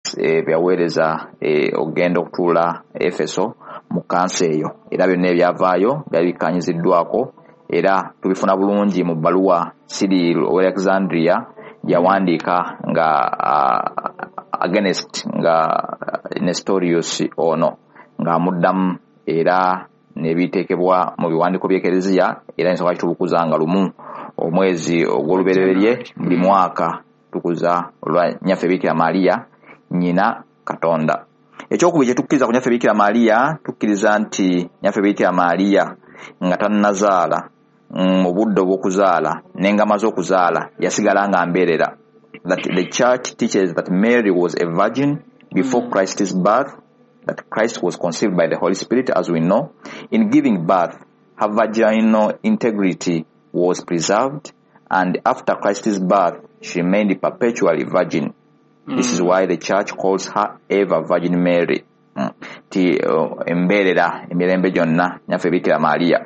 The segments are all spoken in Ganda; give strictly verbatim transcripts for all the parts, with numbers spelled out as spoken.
letters e byaweereza e ogenda okutuula Efeso mu kanso eyo, era byonna ebyavaayo byali bikanyiziddwako era tubifuna bulungi mu bbaluwa Cyril of Alexandria yawandiika nga uh, against nga Nestorius ono nga amuddamu era nebiteekebwa mu biwandiiko by'Ekereziya era nsooka kitubukuza nga lumu omwezi ogw'olubereberye buli mwaka tukuza olwa nnyaffe Bikira Maria nnyina Katonda. Ekyokubiri kye tukkiriza ku nnyaffe Bikira Maria, tukkiriza nti nnyaffe Bikira Maria nga tannazaala mu budde obw'okuzaala nenga amaze okuzaala yasigala nga mbeerera. That the church teaches that Mary was a virgin before mm. Christ's birth, that Christ was conceived by the Holy Spirit, as we know. In giving birth, her vaginal integrity was preserved, and after Christ's birth, she remained perpetually virgin. Mm. This is why the church calls her Eva Virgin Mary. Mm. Ti uh, embeerera emirembe gyonna nnyaffe Bikira Maria.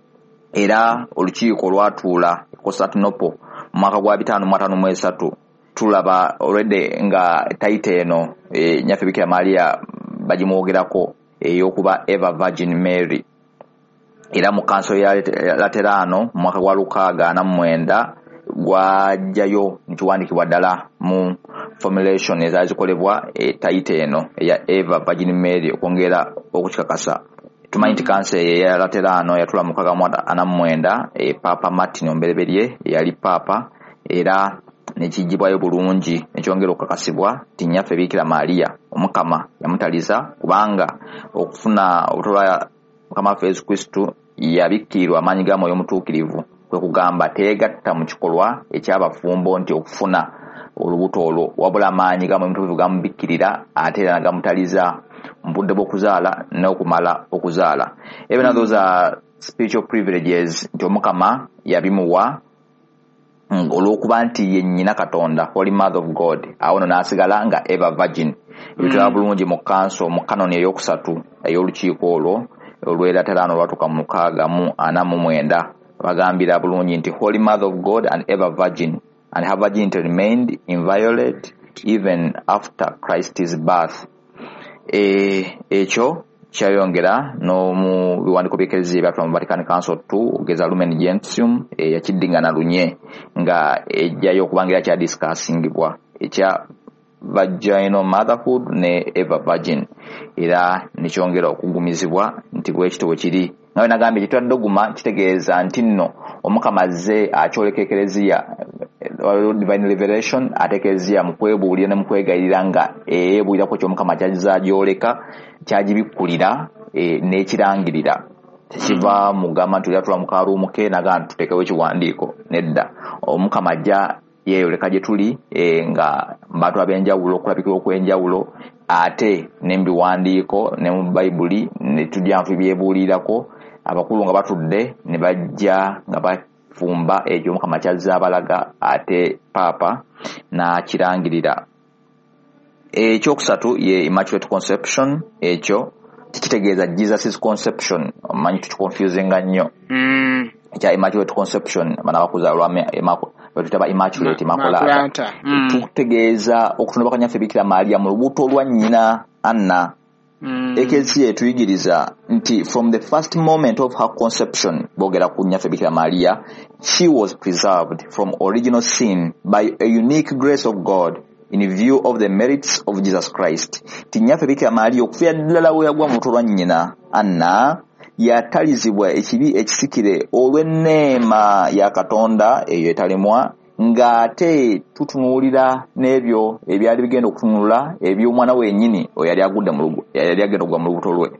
Era olukiiko lwatuula e Constantinople mu mwaka gwa bitaano mu ataano mu esatu tulaba already nga taite eno e, nnyaffe Bikira Maria bagimwogerako ey'okuba Eva Virgin Mary. Era mu kanso ya Laterano mu mwaka gwa lukaaga ana mu mwenda gwajjayo nkiwandiikibwa ddala mu formulation ezaali zikolebwa e, taite eno eya Eva Virgin Mary okwongera okukikakasa. Tumanyi nti kanso eya Laterano yatula mu mukaaga mu ana mu mwenda e, Papa Martin ombereberye yali papa era nekijibwayo bulungi nekyongera okukakasibwa ti nnyaffe Bikira Maria Omukama yamutaliza kubanga okufuna obutolwa Mukama waffe Yesu Kristo yabikkirwa amaanyi ga Mwoyo Omutuukirivu kwe kugamba teegatta mu kikolwa ekyabafumbo nti okufuna olubuto olwo wabula amaanyi ga Mwoyo Omutuukirivu gamubikkirira ate era nagamutaliza mu budde bw'okuzaala n'okumala okuzaala. Even mm. those are spiritual privileges nti Omukama yabimuwa olw'okuba nti ye nnyina Katonda, Holy Mother of God, awo n'asigala nga Eva Virgin. Bitulaba bulungi mu kanso mu kanoni ey'okusatu ey'olukiiko olwo olw'Elaterano olwatuuka mu mukaaga mu ana mu mwenda bagambira bulungi nti Holy Mother of God and Eva Virgin, and her virginity remained inviolate even after Christ's birth. E, ekyo kyayongera no mu biwandiiko by'Ekereziya ebyatula mu Vatican Council two ogeza Lumen Gentium e, yakiddingana lunye nga ejjayo okubangira kya discussingibwa ekya vaginal motherhood ne Eva Virgin era nikyongera okugumizibwa nti bwekito kiri nawe nagambye kitwa doguma kitegeeza nti nno Omukama azze akyoleka Ekereziya divine revelation atekerezia mu kwebuulira ne mu kwegayirira nga eyebuulirako ky'Omukama kyazaagyoleka kyagibikkulira e, n'ekirangirira tekiva mugamba nti yatula mu kaaluumu ke naga tutekewo ekiwandiiko nedda Omukama ajja yeeyoleka gye tuli e, nga mbantu ab'enjawulo okulabikira okw'enjawulo ate n'ebiwandiiko ne mu Bayibuli ne tujja nfu byebuulirako abakulu nga batudde ne bajja nga bafumba ekyo Omukama kyazzaabalaga ate Papa n'akirangirira. Ekyokusatu ye Immaculate Conception, ekyo tikitegeeza Jesus' conception, omanyi tukiconfusinga nnyo. Mm. Ekya Immaculate Conception bana bakuza olwa tutaba Immaculate Immaculata. Mm. Tutegeeza okutunda kwa nnyaffe Bikira Maria mu lubuto lwa nnyina Anna. Mm. Ekereziya etuyigiriza nti from the first moment of her conception bogera ku nnyaffe Bikira Maria, she was preserved from original sin by a unique grace of God in view of the merits of Jesus Christ. Ti nnyaffe Bikira Maria okufiira ddala we yagwa mu lubuto lwa nnyina Anna yatalizibwa ekibi ekisikire olw'enneema ya Katonda eyo etalemwa ng'ate tutunuulira n'ebyo ebyali bigenda okutunula eby'omwana wennyini oyo yali agudde mu lugo yali agenda okugwa mu lubuto lwe.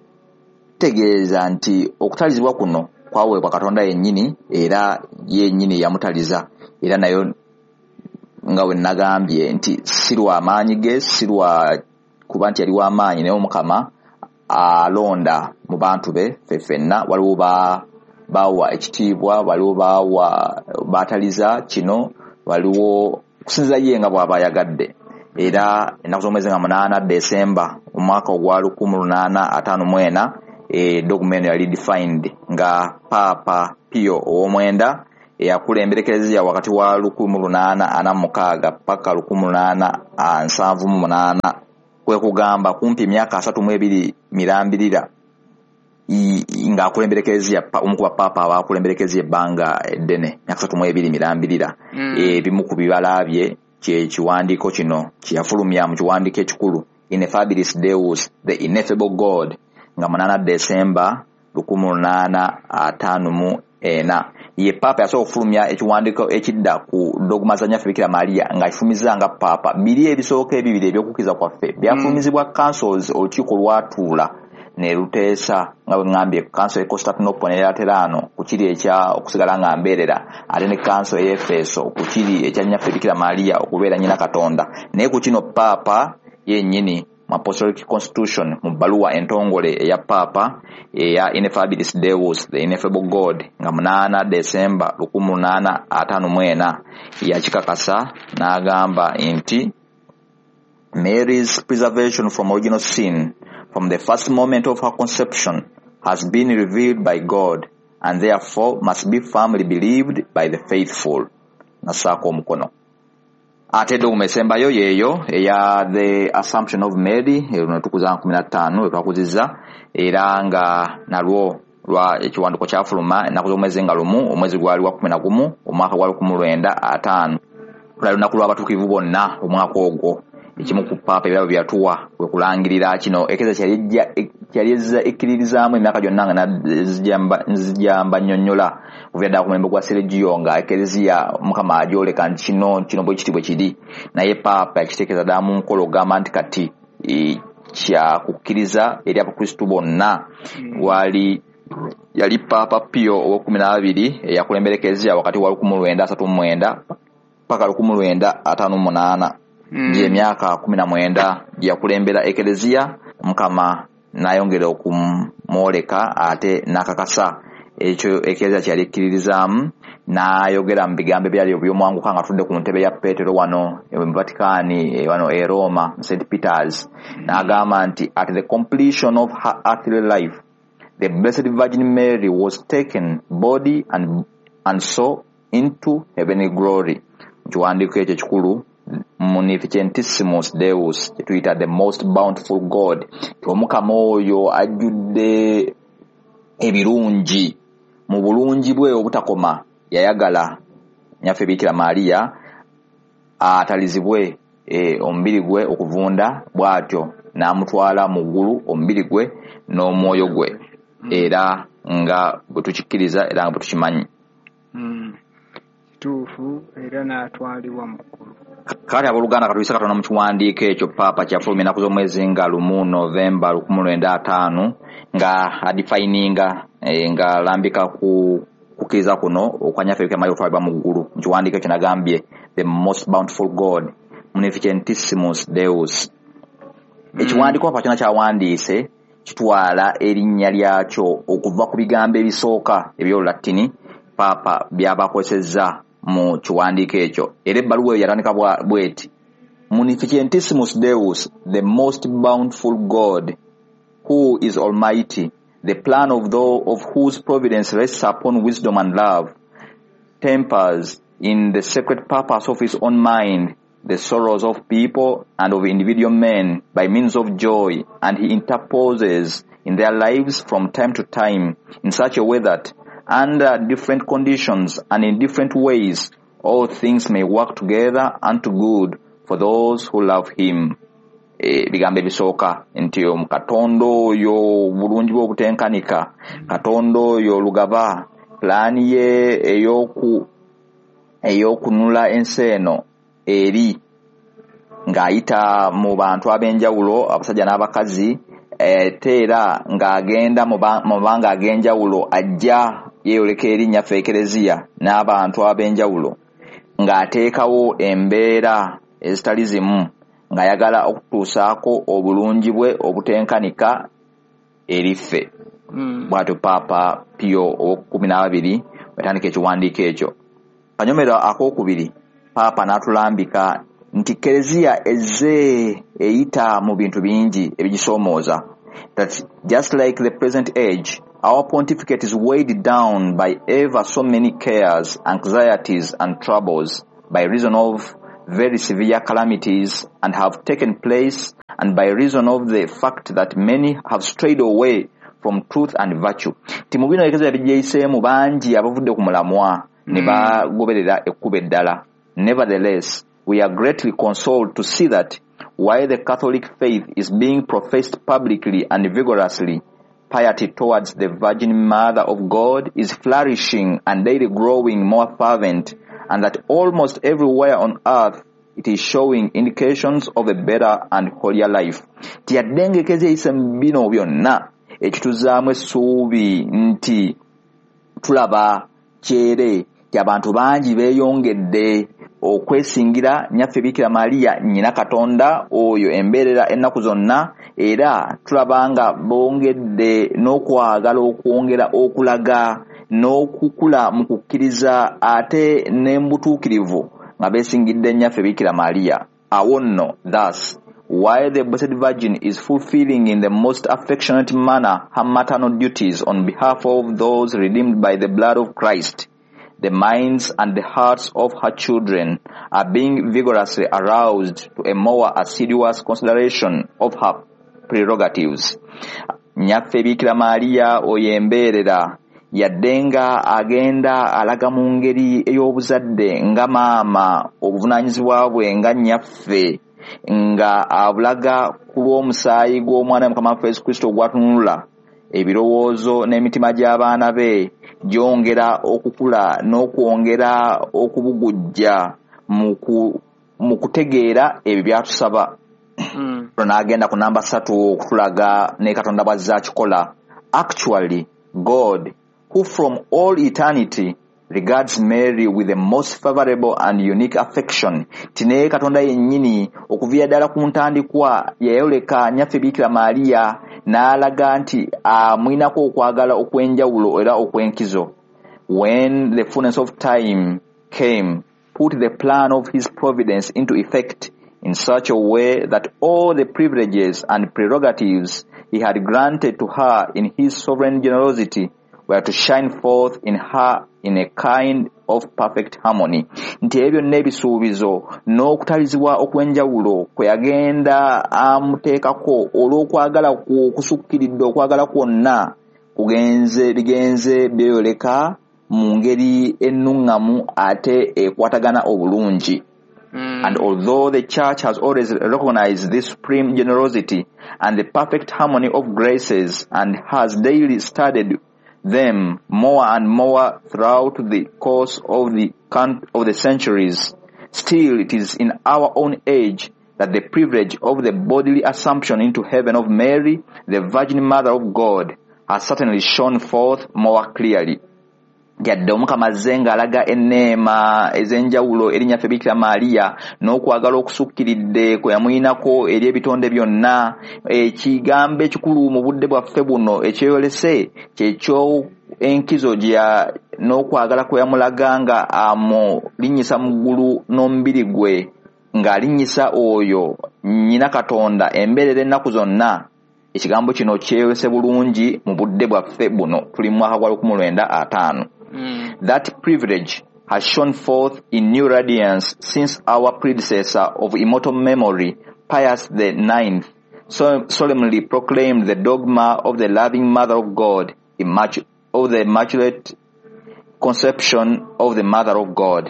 Tegeeza nti okutalizibwa kuno kwaweebwa Katonda yennyini era yennyini yamutaliza era nayo nga we nagambye nti si lwa maanyi ge si lwa kuba nti yali w'amaanyi naye Omukama alonda mu bantu be ffenna waliwo ba bawa ekitiibwa waliwo bawa bataliza kino waliwo kusinza ye nga bw'aba yagadde era ennaku z'omwezi nga munaana Desemba omwaka ogwa lukumi lunaana ataano mu ena e dogma eno yali defined nga Papa Pio ow'omwenda eyakulembera ekereziya wakati wa lukumi lunaana ana mukaaga paka lukumi lunaana nsanvu mu munaana kwe kugamba kumpi emyaka asatu mu ebiri mirambirira ng'akulembera ekereziya omu ku bapaapa abakulembera ekereziya ebbanga eddene emyaka asatu mu ebiri mirambirira. Ebimu ku bibala bye kye kiwandiiko kino kyeyafulumya mu kiwandiiko ekikulu Ineffabilis Deus, the Ineffable God, nga munaana Desemba lukumi lunaana ataano mu ena. Ye paapa yasobola okufulumya ekiwandiiko ekidda ku dogma za Nnyaffe Bikira Maria ng'akifulumiza nga paapa. Biri ebisooka ebibiri eby'okukkiriza kwaffe byafulumizibwa councils olukiiko lwatuula ne luteesa nga bwe ngambye council e Constantinople ne Laterano ku kiri ekya okusigala nga mbeerera, ate ne council e Efeso ku kiri ekya Nnyaffe Bikira Maria okubeera nnyina Katonda. Naye ku kino paapa yennyini mu Apostolic Constitution mu bbaluwa entongole eya paapa eya Ineffabilis Deus, the Ineffable God, nga munaana Desemba lukumi lunaana ataano mu ena yakikakasa n'agamba nti Mary's preservation from original sin from the first moment of her conception has been revealed by God and therefore must be firmly believed by the faithful. Nasaako omukono. Ate dogma esembayo yeeyo eya the Assumption of Mary luno tukuza kumi na ttaano etwakuziza era nga nalwo lwa ekiwandiiko kyafuluma ennaku z'omwezi nga lumu omwezi gwali wa kumi na gumu omwaka gwa lukumi lwenda ataano lwali lunaku lw'abatuukivu bonna omwaka ogwo. Ekimu ku paapa ebirabo byatuwa kwe kulangirira kino ekereziya kyali ekkiririzaamu emyaka gyonna nga nzijamba nnyonnyola okuva ddala ku mulembe gwa Sergio nga ekereziya Mukama agyoleka nti kino kino bwe kiti bwe kiri, naye paapa yakiteekeza ddala mu nkola ogamba nti kati kyakukkiriza eri abakristu bonna. Wali yali paapa Pio ow'ekumi n'abiri eyakulembera ekereziya wakati wa lukumi lwenda asatu mu mwenda paka lukumi lwenda ataano mu munaana. Gye myaka kumi na mwenda yakulembera ekereziya, Mukama n'ayongera okumwoleka ate n'akakasa ekyo ekereziya kyali ekkiririzaamu, n'ayogera mu bigambo ebyali eby'omwanguka nga tudde ku ntebe ya Petero wano mu Vaticaani wano e Roma Saint Peter's, n'agamba nti at the completion of her earthly life the Blessed Virgin Mary was taken body and, and soul into heavenly glory. Kiwandiiko ekyo ekikulu Munificentissimus Deus, kyetuyita the most bountiful God, Omukama oyo ajjudde ebirungi, mu bulungi bwe obutakoma yayagala Nnyaffe Bikira Maria atalizibwe e, omubiri gwe okuvunda bw'atyo n'amutwala mu ggulu omubiri gwe n'omwoyo gwe, era nga bwe tukikkiriza era nga bwe tukimanyi. Kituufu era n'atwalibwa mu ggulu. Kale abooluganda katuyise Katonda mu kiwandiiko ekyo paapa kyafulumya ennaku z'omwezi nga lumu Novemba lukumi lwenda ataano nga adifininga e, nga alambika ku kukkiriza kuno okwa Nnyaffe Bikira Maria okutwalibwa mu ggulu. Mu kiwandiiko ekyo nagambye the most bountiful God, Munificentissimus Deus. Ekiwandiiko paapa kyonna kyawandiise kitwala erinnya lyakyo okuva ku bigambo ebisooka eby'Olulatini paapa by'abakozesezza mu kiwandiiko ekyo, era ebbaluwa eyo yatandika bw'eti Munificentissimus Deus, the most bountiful God, who is almighty, the plan of those of whose providence rests upon wisdom and love, tempers in the sacred purpose of his own mind the sorrows of people and of individual men by means of joy, and he interposes in their lives from time to time in such a way that under different conditions and in different ways all things may work together unto good for those who love him. E, bigambo ebisooka nti Katonda oyo bulungi bwe obutenkanika, Katonda oyo olugaba, pulaani ye ey'oku ey'okununula ensi eno eri ng'ayita mu bantu ab'enjawulo abasajja n'abakazi, ate era ng'agenda mu mabanga ag'enjawulo ajja yeeyoleka eri Nnyaffe Ekereziya n'abantu ab'enjawulo, ng'ateekawo embeera ezitali zimu, ng'ayagala okutuusaako obulungi bwe obutenkanika eriffe. Mm. Bw'atyo Paapa Pio ow'okumi n'abiri wetandika ekiwandiiko ekyo. Kanyomero akookubiri Paapa n'atulambika nti Kereziya ezze eyita mu bintu bingi ebigisoomooza, that just like the present age our pontificate is weighed down by ever so many cares, anxieties, and troubles, by reason of very severe calamities, and have taken place, and by reason of the fact that many have strayed away from truth and virtue. Timubino ekeza bijeisemu banji abavudde ku mulamwa ne bagoberera ekkubo eddala. Nevertheless, we are greatly consoled to see that while the Catholic faith is being professed publicly and vigorously, piety towards the Virgin Mother of God is flourishing and daily growing more fervent, and that almost everywhere on earth it is showing indications of a better and holier life. Tiyadengekeze isemu bino byonna ekituzaamu essuubi nti tulaba kyere y'abantu bangi beeyongedde okwesingira nnyaffe Bikira Maria nnyina Katonda oyo embeerera ennaku zonna, era tulaba nga bongedde n'okwagala okwongera okulaga n'okukula mu kukkiriza ate n'embutuukirivu nga beesingidde nnyaffe Bikira Maria. Awo nno, thus, while the Blessed Virgin is fulfilling in the most affectionate manner her maternal duties on behalf of those redeemed by the blood of Christ, the minds and the hearts of her children are being vigorously aroused to a more assiduous consideration of her prerogatives. Nnyaffe Bikira Maria oyembeerera yaddenga agenda alaga mu ngeri ey'obuzadde nga maama obuvunaanyizibwa bwe nga nnyaffe, nga abulaga ku lw'omusaayi gw'omwana Mukama waffe Yesu Kristo ogwatunula ebirowoozo n'emitima gy'abaana be gyongera okukula n'okwongera okubugujja mu kutegeera ebyo byatusaba. Mm. N'agenda ku namba ssatu okutulaga ne Katonda bw'azza akikola. Actually, God, who from all eternity regards Mary with the most favorable and unique affection, tine Katonda yennyini okuviira ddala ku ntandikwa yayoleka nnyaffe Bikira Maria n'alaga nti amwinako okwagala okw'enjawulo era okw'enkizo. When the fullness of time came, put the plan of his providence into effect in such a way that all the privileges and prerogatives he had granted to her in his sovereign generosity were to shine forth in her in a kind of perfect harmony. Nti ebyo n'ebisuubizo n'okutalizibwa okw'enjawulo kwe yagenda amuteekako olw'okwagala kusukkiridde okwagala kwonna kugenze bigenze byeyoleka mu ngeri ennuŋŋamu ate ekwatagana obulungi. Mm. And although the Church has always recognized this supreme generosity and the perfect harmony of graces and has daily studied them more and more throughout the course of the of the centuries, still it is in our own age that the privilege of the bodily assumption into heaven of Mary, the Virgin Mother of God, has certainly shone forth more clearly. Yadde Omukama azze ng'alaga enneema ez'enjawulo eri nnyaffe Bikira Maria n'okwagala okusukkiridde kwe yamuyinako eri ebitonde byonna. Ekigambo ekikulu mu budde bwaffe buno ekyeyolese kyekyo enkizo gya n'okwagala kwe yamulaga nga amulinnyisa mu ggulu n'omubiri gwe ng'alinnyisa oyo nnyina Katonda embeerera ennaku zonna. Ekigambo kino kyeyolese bulungi mu budde bwaffe buno tuli mu mwaka gwa lukumi lwenda ataano. Mm. That privilege has shone forth in new radiance since our predecessor of immortal memory, Pius the Ninth, so solemnly proclaimed the dogma of the loving Mother of God, immac- of the Immaculate Conception of the Mother of God.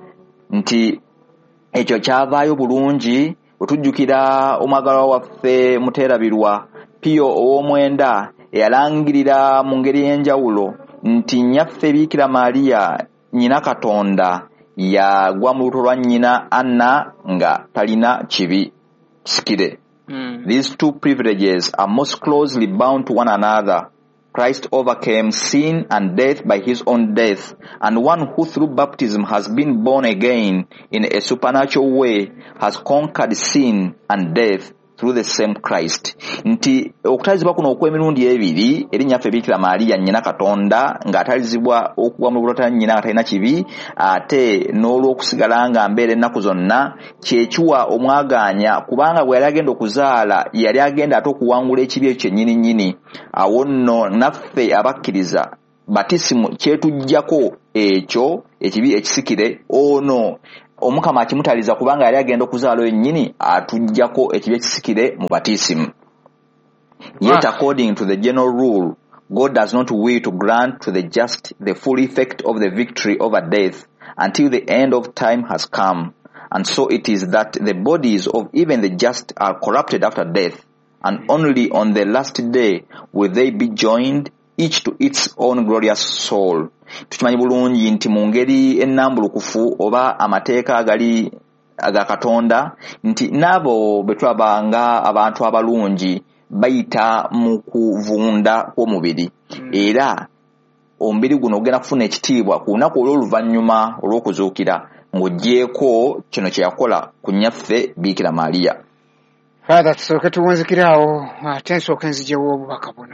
Nti ekyo kyavaayo bulungi otujjukira omwagalwa waffe Muteerabirwa Pio ow'omwenda eyalangirira mu ngeri y'enjawulo nti nnyaffe Bikira Maria nnyina Katonda yagwa mu lubuto lwa nnyina Anna nga talina kibi kisikire. Mm. These two privileges are most closely bound to one another. Christ overcame sin and death by his own death, and one who through baptism has been born again in a supernatural way has conquered sin and death through the same Christ. Nti okutalizibwa kuno okw'emirundi ebiri erinnya ffe Bikira Maria nnyina Katonda ng'atalizibwa okuva mu bulota nnyina nga talina kibi ate n'olw'okusigala nga mbeera ennaku zonna kyekiwa omwaganya kubanga bwe yali agenda okuzaala yali agenda ate okuwangula ekibi ekyo kyennyini nnyini. Awo nno naffe abakkiriza batisimu kyetujjako ekyo ekibi ekisikire ono Omukama akimutaliza kubanga yali agenda okuzaala yennyini atujjako ekibi ekisikire mu batisimu. Yet according to the general rule, God does not will to grant to the just the full effect of the victory over death until the end of time has come. And so it is that the bodies of even the just are corrupted after death, and only on the last day will they be joined each to its own glorious soul. Tukimanyi bulungi nti mu ngeri ennambulukufu oba amateeka agali aga Katonda nti nabo bwe tulabanga abantu abalungi bayita mu kuvunda kw'omubiri era omubiri guno ogenda kufuna ekitiibwa ku lunaku olw'oluvannyuma olw'okuzuukira ng'oggyeko kino kye yakola ku nnyaffe Bikira Maria. Father, tusooke tuwunzikirawo ate nsooke nzijewo obubaka buno.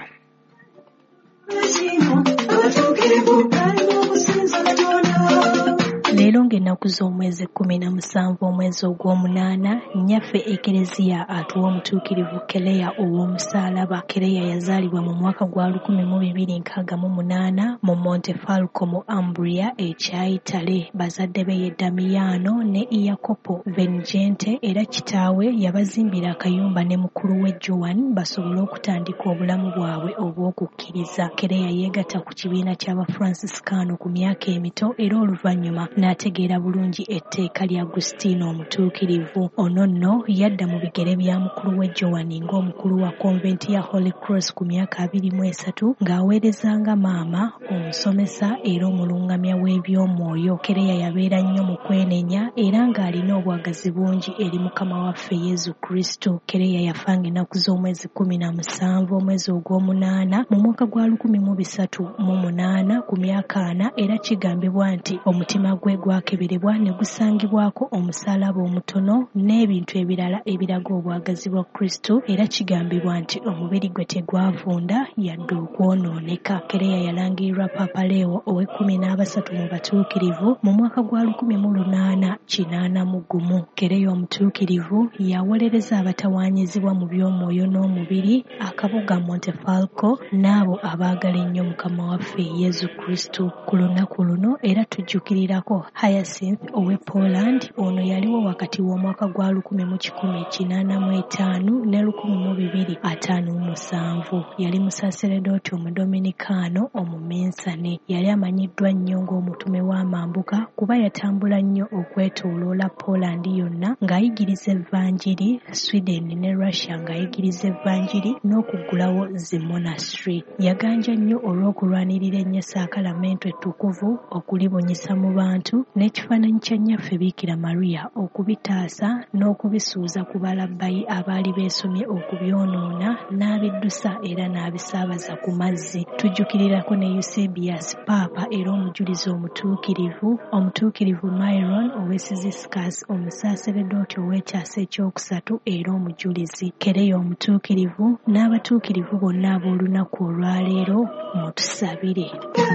Leero ng'ennaku z'omwezi kumi na musanvu omwezi ogw'omunaana nnyaffe Ekereziya atuwa omutuukirivu Keleya ow'omusaalaba. Keleya yazaalibwa mu mwaka gwa lukumi mu bibiri nkaaga mu munaana mu Montefalco mu Umbria ekya Itale. Bazadde be ye Damiano ne Iacopo Vengente era kitaawe yabazimbira akayumba ne mukulu we Joan basobole okutandika obulamu bwabwe obw'okukkiriza. Keleya yeegatta ku kibiina ky'Abafranciscaano ku myaka emito era oluvannyuma n'ategeera bulungi etteeka lya Agustino omutuukirivu. Ono nno yadda mu bigere bya mukulu we Joan ng'omukulu wa konventi ya Holy Cross ku myaka abiri mu esatu ng'aweerezanga maama omusomesa era omulungamya w'ebyomwoyo. Keleya yabeera nnyo mu kwenenya era ng'alina obwagazi bungi eri Mukama waffe Yezu Kristo. Keleya yafanga ennaku z'omwezi kumi na musanvu omwezi ogw'omunaana mu mwaka gwa lukumi mu bisatu mu munaana ku myaka ana era kigambibwa nti omutima gwe gwakeberebwa ne gusangibwako omusaalaba omutono n'ebintu ebirala ebiraga obwagazi bwa Kristo era kigambibwa nti omubiri gwe tegwavunda yadde okwonooneka. Keleya yalangirirwa Papa Leo ow'ekkumi n'abasatu mu batuukirivu mu mwaka gwa lukumi mu lunaana kinaana mu gumu. Keleya omutuukirivu yawolereza abatawaanyizibwa mu by'omwoyo n'omubiri akabuga Montefalco n'abo abaagala ennyo Mukama waffe Yezu Kristo. Ku lunaku luno era tujjukirirako Hyacinth ow'e Poland. Ono yaliwo wakati w'omwaka gwa lukumi mu kikumi kinaana mu etaano ne lukumi mu bibiri ataano mu musanvu. Yali musaaseredooti omudominikaano omumensane. Yali amanyiddwa nnyo ng'omutume w'amambuka kuba yatambula nnyo okwetooloola Poland yonna ng'ayigiriza evvanjiri, Sweden ne Russia ng'ayigiriza evvanjiri n'okuggulawo zi monastery. Yaganja nnyo olw'okulwanirira ennyo saakalamento ettukuvu okulibunyisa mu bantu n'ekifaananyi kya nnyaffe Bikira Maria okubitaasa n'okubisuuza ku balabbayi abaali beesomye okubyonoona n'abiddusa era n'abisaabaza ku mazzi. Tujjukirirako ne Eusebius Paapa era omujulizi omutuukirivu, omutuukirivu Myron ow'Esiziscus omusaaseredooti ow'ekyasa ekyokusatu era omujulizi. Keleya omutuukirivu n'abatuukirivu bonna ab'olunaku olwaleero mutusabire.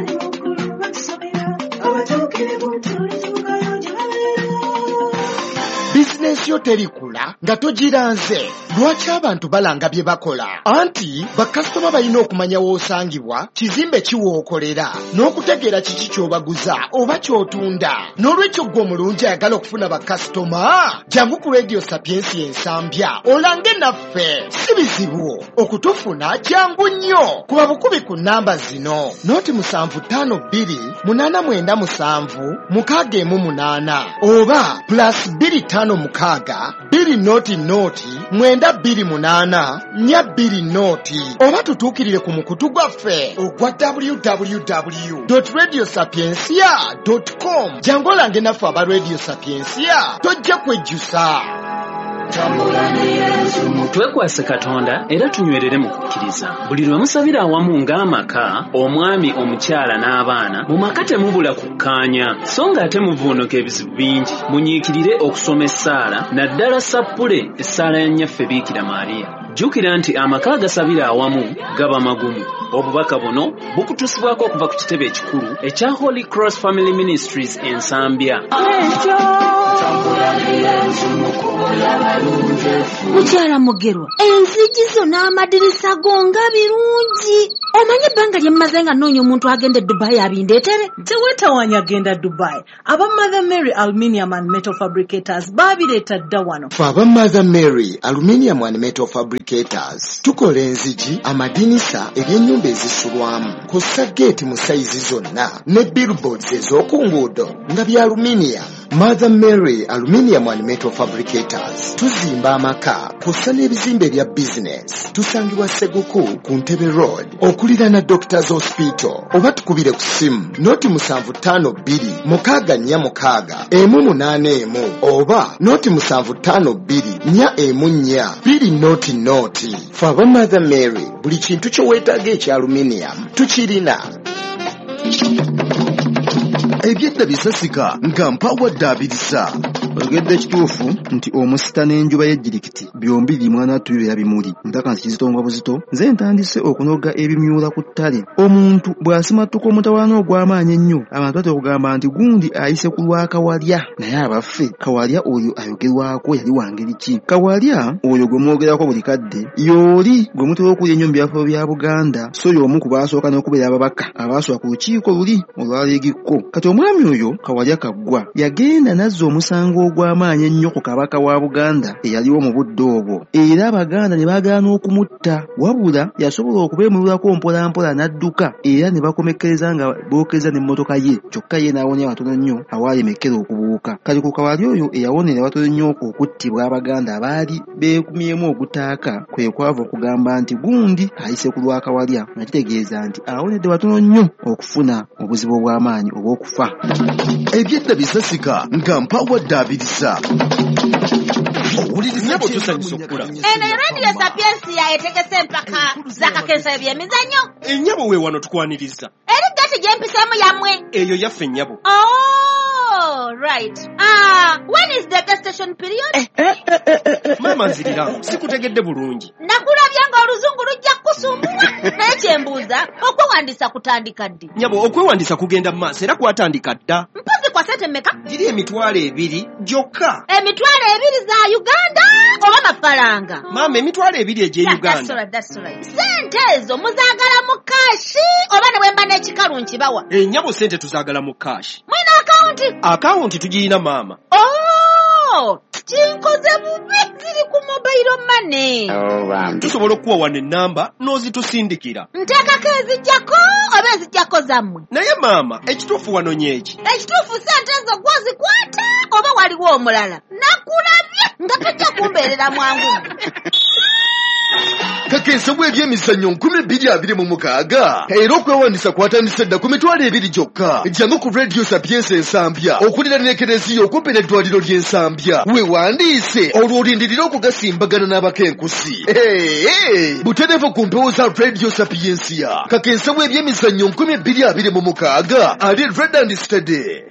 Bizinensi yo terikula nga togiranze. Lwaki abantu balanga bye bakola? Anti bakasitoma balina okumanya w'osangibwa, kizimbe kiwookolera, n'okutegeera kiki ky'obaguza oba ky'otunda. N'olwekyo ggwe omulungi ayagala okufuna bakasitoma, jangu ku Radio Sapiensi ensambya olange naffe. Si bizibu okutufuna, jangu nnyo. Kuba bukubi ku nnamba zino: noti musanvu ttaano bbiri munaana mwenda musanvu mukaaga emu munaana oba plus bbiri ttaano mukaaga bbiri noti noti mwenda bbiri munaana nnya bbiri noti, oba tutuukirire ku mukutu gwaffe ogwa w w w dot radio sapiensia dot com. Jangu olange naffe aba Radio Sapiensia, tojja kwejjusa. Tambula ne Yesu. twekwase Katonda era tunywerere mu kukkiriza. Buli lwe musabira awamu ng'amaka, omwami, omukyala n'abaana, mu maka temubula kukkaanya, so ng'ate muvuunuka ebizibu bingi. Munyiikirire okusoma essaala, naddala sappule essaala ya nnyaffe Biikira Maaliya. Jjukira nti amaka agasabira awamu gaba magumu. Obubaka buno bukutusibwako okuva ku kitebe ekikulu ekya Holy Cross Family Ministries Ensambya. Mukyala Mugerwa, enzigi zo n'amadirisa go nga birungi. Omanyi ebbanga lye mmaze nga nnoonya omuntu agenda e Dubai abindeetere? Tewetawanya agenda Dubai. Aba Mother Mary Aluminium and Metal Fabricators babireeta dda wano. Ffe aba Mother Mary Aluminium and Metal Fabricators tukola enzigi, amadinisa, ebyennyumba ezisulwamu, kussa geeti mu sayizi zonna ne billboards ez'oku nguudo nga bya aluminium. Mother Mary Aluminium and Metal Fabricators tuzimba amaka kussa n'ebizimbe bya business. Tusangibwa Seguku ku Ntebe Road okuliraana Doctors Hospital, oba tukubire ku simu noti musanvu ttaano bbiri mukaaga nnya mukaaga emu munaana emu oba noti musanvu ttaano bbiri nnya emu nnya bbiri noti noti. Ffe aba Mother Mary buli kintu kye weetaaga ekya aluminium tukirina. Ebyedda bisasika nga mpawa ddaabirisa. Ogedde kituufu nti omusita n'enjuba y'ejjirikiti byombi limwana tuyira bimuli. Ntaka nti kizitonga buzito nze ntandise okunoga ebimyula ku ttale. Omuntu bw'asimattuka omutawaana ogw'amaanyi ennyo, abantu batera okugamba nti gundi ayise ku lwa Kawalya. Naye abaffe Kawalya oyo ayogerwako yali wa ngeri ki? Kawalya oyo gwe mwogerako buli kadde y'oli gwe mutera okulya ennyo mu byafo bya Buganda, so y'omu ku baasooka n'okubeera ababaka abaasooka ku lukiiko luli olwaleegikko. Kati omwami oyo Kawalya Kaggwa yagenda nazza omusango ogw'amaanyi ennyo ku kabaka wa Buganda eyaliwo mu budde obwo, era Abaganda ne baagaana okumutta, wabula yasobola okubeemululako mpolampola n'adduka, era ne bakomekkereza nga bookeza n'emmotoka ye, kyokka ye n'awonya batono nnyo awaalemekkera okubuuka. Kati ku Kawalya oyo eyawonera batono nnyo okuttibwa Abaganda abaali beekumyemu ogutaaka, kwe kwava okugamba nti gundi ayise ku lwa Kawalya, nga kitegeeza nti awonedde batono nnyo okufuna obuzibu obw'amaanyi obw'okufa. Ebyedda bisasika nga mpawa ddaabirisa. Owuliriza tusanyusa okula. Eno Radio Sapiensia etegese empaka z'akakensa ebyemizannyo. Ennyabo we wano tukwaniriza. Eri gati gye mpisemu yammwe. Eyo yaffe ennyabo. Oh, right. Ah, when is the gestation period? Eh, eh, eh, eh, eh. Mama nzirira, sikutegedde bulungi. Nakulabya nga oluzungu lujja kusumbula. Naye kyembuuza, okwewandiisa kutandika ddi? Nyabo, okwewandiisa kugenda mu maaso era kwatandika dda. Mpozi kwa sente mmeka? Giri emitwalo ebiri gyokka. Emitwalo ebiri za Uganda oba mafaranga? Mama, emitwalo ebiri egye Uganda. That's right, that's right. Sente ezo muzaagala mu kaashi oba ne bwemba n'ekikalu nkibawa? Ennyabo sente tuzaagala mu kaashi. Mwina akawunti? Akawunti tugirina maama. Oh, kinkoze bubi ziri ku mobile money. Oh, tusobola okuwa wano ennamba n'ozitusindikira. Nteekako ezijjako oba ezijjako zammwe? Naye maama, ekituufu wano nyeki. Ekituufu sente ezo gwozikwata oba waliwo omulala? Nakulabye nga tujja kumbeerera mwangu. Kakensa bw'ebyemizannyo nkumi bbiri abiri mu mukaaga era okwewandiisa kwatandise dda ku mitwalo ebiri gyokka. Jangu ku Radio Sapiensia Ensambya okuliraana Ekereziya okumpi n'eddwaliro ly'Ensambya. Weewandiise olwo olindirire okugasimbagana n'abakenkusi. Butereevu ku mpewo za Radio Sapiensia. Kakensa bw'ebyemizannyo nkumi bbiri abiri mu mukaaga ali Red and Steady.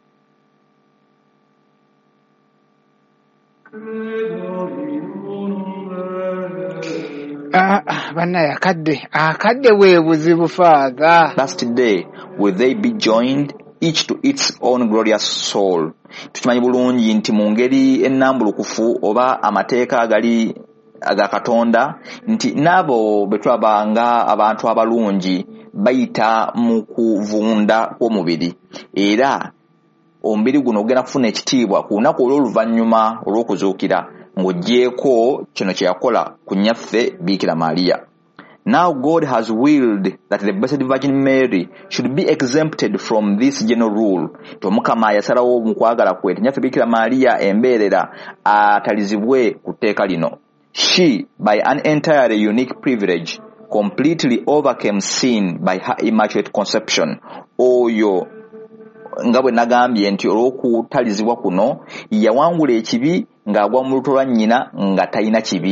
Ah, bana akadde akadde we buzibu father. Last day will they be joined each to its own glorious soul. Tukimanyi bulungi nti mu ngeri ennambulukufu oba amateeka agali aga Katonda nti nabo betwabanga abantu abalungi bayita mu kuvunda kw'omubiri, era omubiri guno ogenda kufuna ekitiibwa ku lunaku olw'oluvannyuma olw'okuzuukira ng'oggyeko kino kye yakola ku nnyaffe Biikira Maaliya. Now God has willed that the Blessed Virgin Mary should be exempted from this general rule. Tomukama yasalawo mu kwagala kwe nnyaffe Biikira Maaliya embeerera atalizibwe ku tteeka lino. She, by an entirely unique privilege, completely overcame sin by her immaculate conception. Oyo nga bwe nagambye nti olw'okutalizibwa kuno yawangula ekibi ng'agwa mu lubuto lwa nnyina nga talina kibi,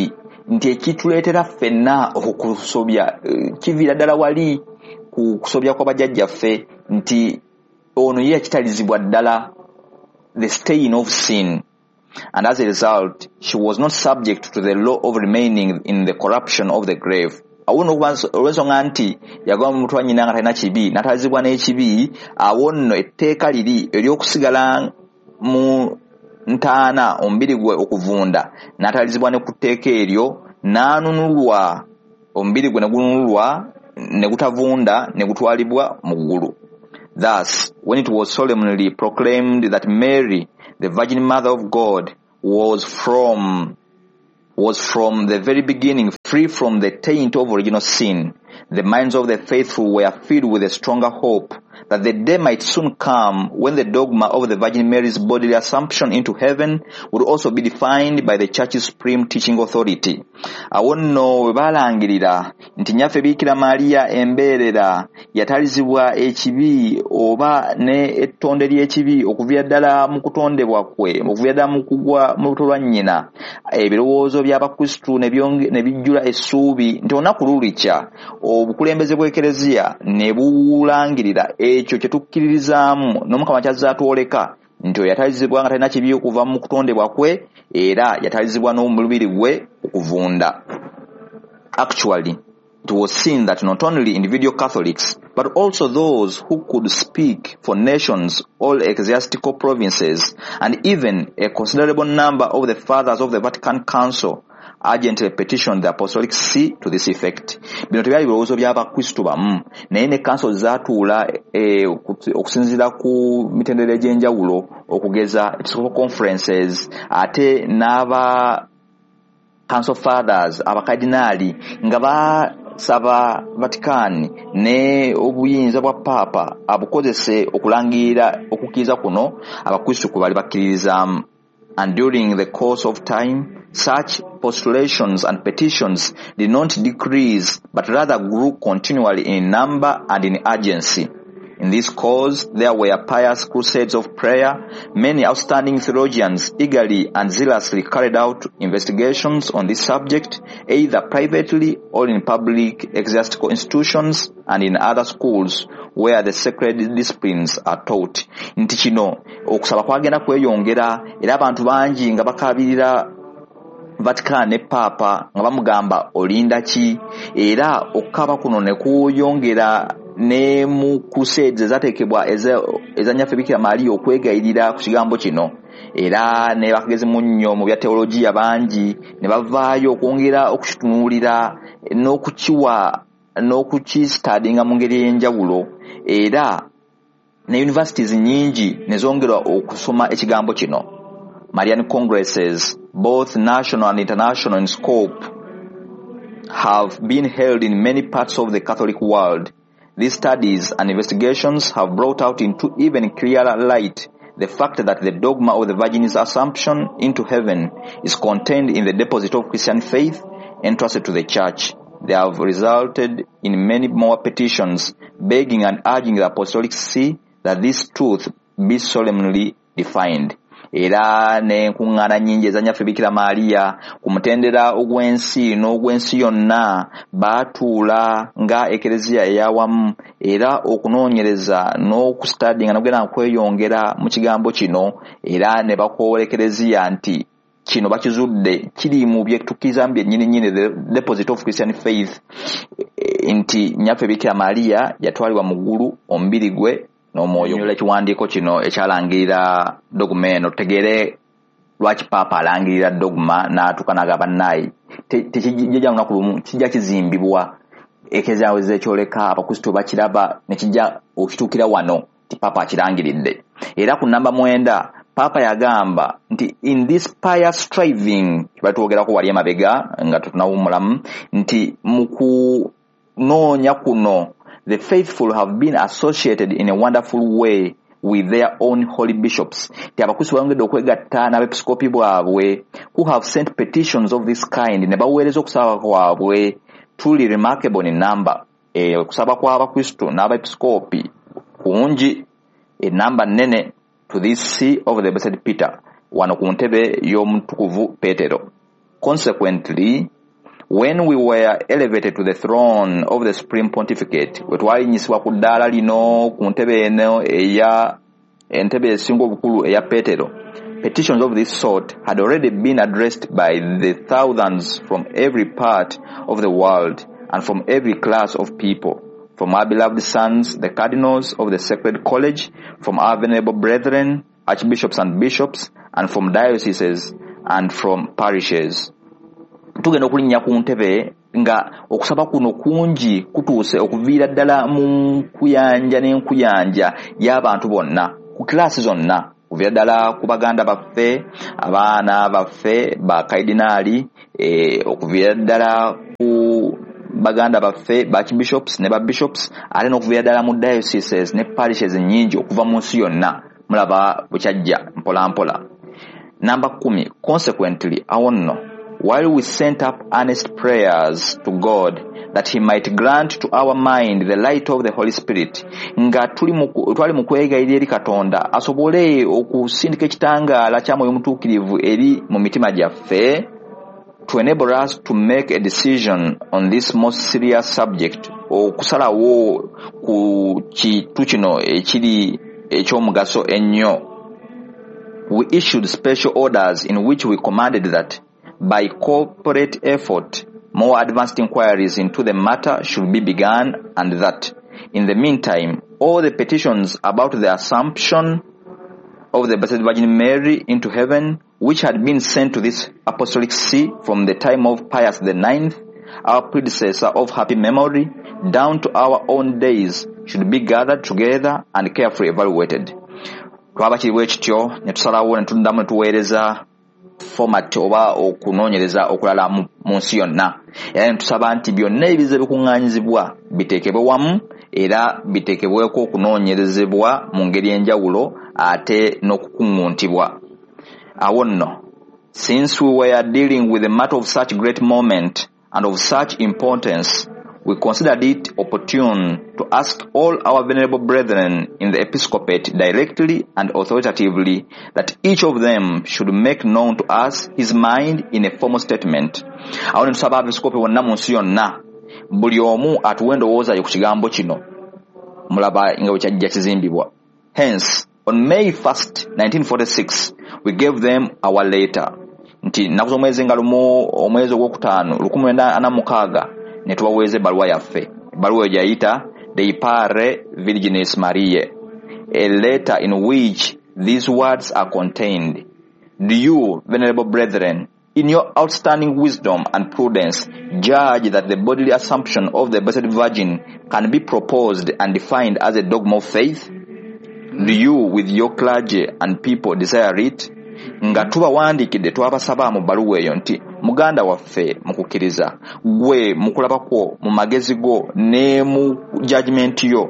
nti ekituleetera ffenna okusobya kiviira ddala wali ku kusobya kw'abajjajjaffe nti ono ye yakitalizibwa ddala the stain of sin, and as a result she was not subject to the law of remaining in the corruption of the grave. Awo nno olw'ensonga nti yagwa mu mutwe wa nnyina nga talina kibi n'atalizibwa n'ekibi, awo nno etteeka liri ery'okusigala mu ntaana omubiri gwe okuvunda n'atalizibwa ne ku tteeka eryo, n'anunulwa omubiri gwe ne gununulwa ne gutavunda ne gutwalibwa mu ggulu. Thus, when it was solemnly proclaimed that Mary, the Virgin Mother of God, was from was from the very beginning free from the taint of original sin, the minds of the faithful were filled with a stronger hope that the day might soon come when the dogma of the Virgin Mary's bodily assumption into heaven would also be defined by the Church's supreme teaching authority. Awo nno we balangirira nti nnyaffe Biikira Maaliya embeerera yatalizibwa ekibi oba ne ettonde ly'ekibi okuviira ddala mu kutondebwa kwe, okuviira ddala mu kugwa mu lubuto lwa nnyina, ebirowoozo by'Abakristu ne bijjula essuubi nti olunaku lulikya obukulembeze bw'Ekereziya ne bulangirira ekyo kye tukkiririzaamu n'Omukama kyazze atwoleka nti oyo yatalizibwa nga talina kibi okuva mu kutondebwa kwe era yatalizibwa n'omubiri gwe okuvunda. Actually, it was seen that not only individual Catholics but also those who could speak for nations, all ecclesiastical provinces, and even a considerable number of the fathers of the Vatican Council urgently petitioned the Apostolic See to this effect. Bino tebyali birowoozo by'Abakristu bamu, naye ne council zaatuula eh, okusinziira ku mitendera egy'enjawulo okugeza episcopal conferences ate n'aba council fathers abakardinaali nga basaba Vatican ne obuyinza bwa Papa abukozese okulangirira okukkiriza kuno Abakristu ku bali bakkiririzaamu. And during the course of time, such postulations and petitions did not decrease, but rather grew continually in number and in urgency. In this cause, there were pious crusades of prayer. Many outstanding theologians eagerly and zealously carried out investigations on this subject, either privately or in public ecclesiastical institutions and in other schools where the sacred disciplines are taught. Nti kino okusaba kwagenda kweyongera era abantu bangi nga bakabirira Vatican ne Papa nga bamugamba olinda ki, era okukaba kuno ne kuyongera ne mu crusades ezateekebwa eza nnyaffe Biikira Maaliya okwegayirira ku kigambo kino, era ne bakagezi mu nnyo mu bya teologiya bangi ne bavaayo okwongera okukitunuulira n'okukiwa n'okukistadinga mu ngeri ey'enjawulo, era ne universities nyingi ne zongerwa okusoma ekigambo kino. Marian congresses, both national and international in scope, have been held in many parts of the Catholic world. These studies and investigations have brought out into even clearer light the fact that the dogma of the Virgin's assumption into heaven is contained in the deposit of Christian faith entrusted to the Church. They have resulted in many more petitions begging and urging the Apostolic See that this truth be solemnly defined. Era n'enkuŋŋaana nnyingi eza nnyaffe Biikira Maaliya ku mutendera ogw'ensi n'ogw'ensi yonna baatuula nga Ekereziya ey'awamu era okunoonyereza n'okusitadinga n'okugenda kweyongera mu kigambo kino, era ne bakoowola Ekereziya nti kino bakizudde kiri mu bye tukkirizamu byennyini nnyini, the deposit of Christian faith, nti nnyaffe Biikira Maaliya yatwalibwa mu ggulu omubiri gwe n'omwoyo. Nyola ekiwandiiko kino ekyalangirira dogma eno tutegeere lwaki Papa alangirira dogma n'atuuka n'agamba bannaayi tekijja lunaku lumu kijja kizimbibwa Ekereziya wezza ekyoleka Abakristu bakiraba ne kijja okituukira wano ti Papa akirangiridde. Era ku nnamba mwenda Papa yagamba nti in this pious striving kibatwogerako wali emabega nga tutunawumulamu nti mu kunoonya kuno the faithful have been associated in a wonderful way with their own holy bishops. Ti Abakristu bayongedde okwegatta n'abepiskopi bwabwe who have sent petitions of this kind ne baweereza okusaba kwabwe truly remarkable in number. E, okusaba kw'Abakristu n'abepiskopi kungi enamba nnene to this see of the Blessed Peter wano ku ntebe y'omutukuvu Petero. Consequently, when we were elevated to the throne of the Supreme Pontificate, we twalinyisibwa ku ddaala lino ku ntebe eno eya entebe esinga obukulu eya Petero, petitions of this sort had already been addressed by the thousands from every part of the world and from every class of people, from our beloved sons, the cardinals of the Sacred College, from our venerable brethren, archbishops and bishops, and from dioceses and from parishes. Tugenda okulinnya ku ntebe nga okusaba kuno kungi kutuuse okuviira ddala mu nkuyanja n'enkuyanja y'abantu bonna ku kilaasi zonna, kuviira ddala ku baganda baffe, abaana baffe ba kaidinaali, eh, okuviira ddala ku baganda baffe ba archbishops ne ba bishops, ate n'okuviira ddala mu dioceses ne parishes nnyingi okuva mu nsi yonna. Mulaba bukyajja mpola mpola. Number kumi, consequently, awo nno, while we sent up earnest prayers to God that he might grant to our mind the light of the Holy Spirit, nga tuli twali mu kwegayirira eri Katonda asobole okusindika ekitangaala kya Mwoyo Mutuukirivu eri mu mitima gyaffe, to enable us to make a decision on this most serious subject, okusalawo ku kitu kino ekiri ekyomugaso ennyo. We issued special orders in which we commanded that by corporate effort more advanced inquiries into the matter should be begun, and that in the meantime all the petitions about the Assumption of the Blessed Virgin Mary into heaven, which had been sent to this apostolic see from the time of Pius the ninth, our predecessor of happy memory, down to our own days, should be gathered together and carefully evaluated. Twaba kiriwo ekityo ne tusalawo ne tuddamu ne tuweereza format oba okunoonyereza okulala mu nsi yonna, era ne tusaba nti byonna ebiza ebikuŋŋaanyizibwa biteekebwe wamu era biteekebweko okunoonyerezebwa mu ngeri enjawulo ate n'okukuŋŋuntibwa. Awo nno, since we were dealing with a matter of such great moment and of such importance, we considered it opportune to ask all our venerable brethren in the episcopate directly and authoritatively that each of them should make known to us his mind in a formal statement. Awo ne tusaba abepiskopi bonna mu nsi yonna, buli omu atuwe endowooza ku kigambo kino. Mulaba nga bwe kyajja kizimbibwa. Hence, on May first, nineteen forty-six, we gave them our letter. Nti naku z'omwezi nga lumu omwezi ogwokutaano lukumi lwenda ana mukaaga ne tubaweeza ebbaluwa yaffe. Ebbaluwa eyo gyayita Dei Pare Virginis Mariae, a letter in which these words are contained. Do you, venerable brethren, in your outstanding wisdom and prudence, judge that the bodily assumption of the Blessed Virgin can be proposed and defined as a dogma of faith? Do you, with your clergy and people, desire it? Nga tubawandiikidde twabasaba mu bbaluwa eyo nti muganda waffe mu kukkiriza, gwe mu kulaba kwo mu magezi go ne mu judgment yo,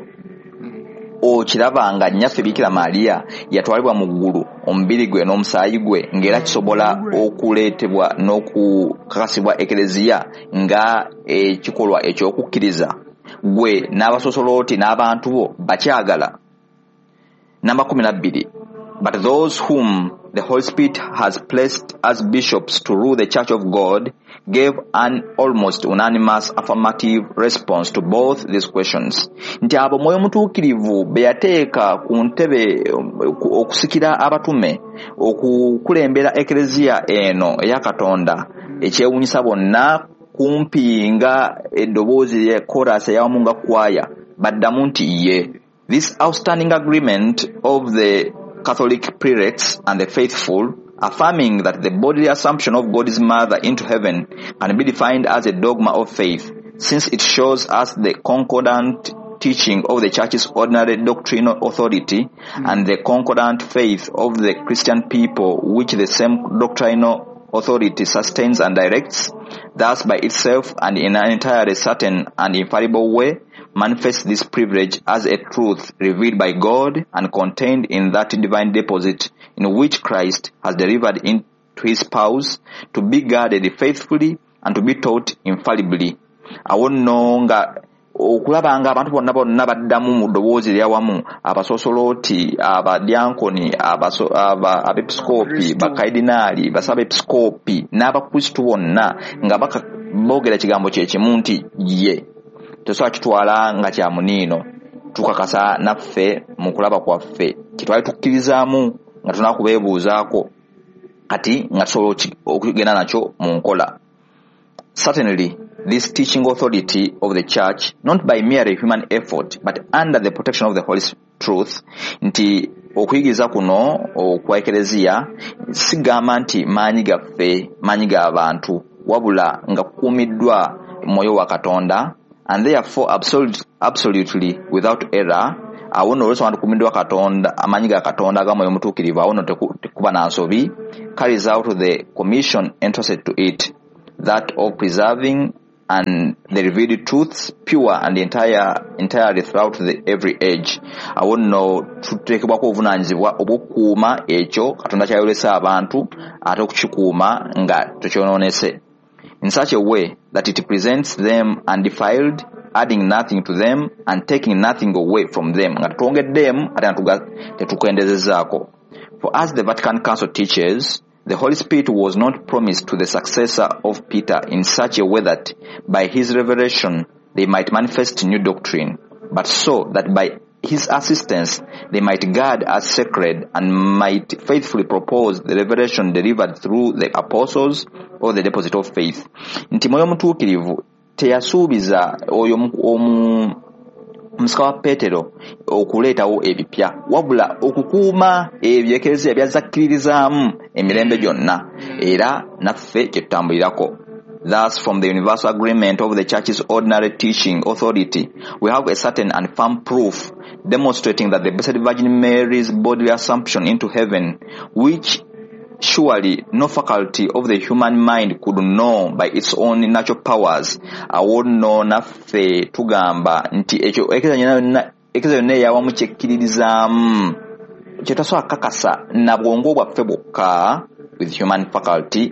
okiraba nga nnyaffe Bikira Maria yatwalibwa mu ggulu omubiri gwe n'omusaayi gwe, ng'era kisobola okuleetebwa n'okukakasibwa ekereziya nga ekikolwa ekyokukkiriza, gwe n'abasosoloti n'abantu bo bakyagala. Namba kumi na bbiri. But those whom the Holy Spirit has placed as bishops to rule the Church of God gave an almost unanimous affirmative response to both these questions. Nti abo Mwoyo Mutuukirivu be yateeka ku ntebe okusikira abatume okukulembera ekereziya eno eya Katonda ekyewuunyisa bonna, kumpi nga eddoboozi ya chorus eyawamu nga kwaya, baddamu nti ye. This outstanding agreement of the Catholic prelates and the faithful, affirming that the bodily assumption of God's mother into heaven can be defined as a dogma of faith, since it shows us the concordant teaching of the Church's ordinary doctrinal authority mm-hmm. and the concordant faith of the Christian people, which the same doctrinal authority sustains and directs, thus by itself and in an entirely certain and infallible way, manifests this privilege as a truth revealed by God and contained in that divine deposit in which Christ has delivered into his spouse to be guarded faithfully and to be taught infallibly. Awo nno nga okulaba nga abantu bonna bonna baddamu mu ddoboozi eryawamu, abasosoloti, abadyankoni, abepiskopi, bakaidinaali, basaba episkopi n'abakristu bonna nga boogera ekigambo kye kimu nti ye tosobola kitwala nga kya muniino tukakasa naffe mu kulaba kwaffe kitwali tukkirizaamu nga tunaa kubeebuuzaako kati nga tusobola okugenda nakyo mu nkola. Certainly, this teaching authority of the church, not by mere human effort, but under the protection of the Holy Truth, nti okuyigiriza kuno okwa ekereziya sigamba nti maanyi gaffe maanyi g'abantu wabula nga kukuumiddwa mwoyo wa Katonda, and therefore absolute, absolutely without error. Awo nno olw'ensonga tukuumiddwa Katonda amaanyi ga Katonda ag'omwoyo omutuukirivu, awo nno tekuba na nsobi, carries out the commission entrusted to it, that of preserving and the revealed truths pure and entire entirely throughout the every age. Awo nno tuteekebwako obuvunaanyizibwa obw'okukuuma ekyo Katonda kyayolesa abantu ate okukikuuma nga tekyonoonese, in such a way that it presents them undefiled, adding nothing to them and taking nothing away from them, nga tetwongeddeemu ate nga tetukendezezaako. For as the Vatican Council teaches, the Holy Spirit was not promised to the successor of Peter in such a way that by his revelation they might manifest new doctrine, but so that by his assistance they might guard as sacred and might faithfully propose the revelation delivered through the apostles or the deposit of faith. Nti mwoyo mutuukirivu teyasuubiza oyo omu omusika wa Peetero okuleetawo ebipya wabula okukuuma ebyo ekereziya byazakkirizaamu emirembe gyonna era naffe kye tutambulirako. Thus, from the universal agreement of the Church's ordinary teaching authority, we have a certain and firm proof demonstrating that the Blessed Virgin Mary's bodily assumption into heaven, which surely no faculty of the human mind could know by its own natural powers, awo nno naffe tugamba nti ekyo ekeza yonna eyawamu kyekkiririzaamu kye tasobola kakasa na bwongo bwaffe bwokka with human faculty.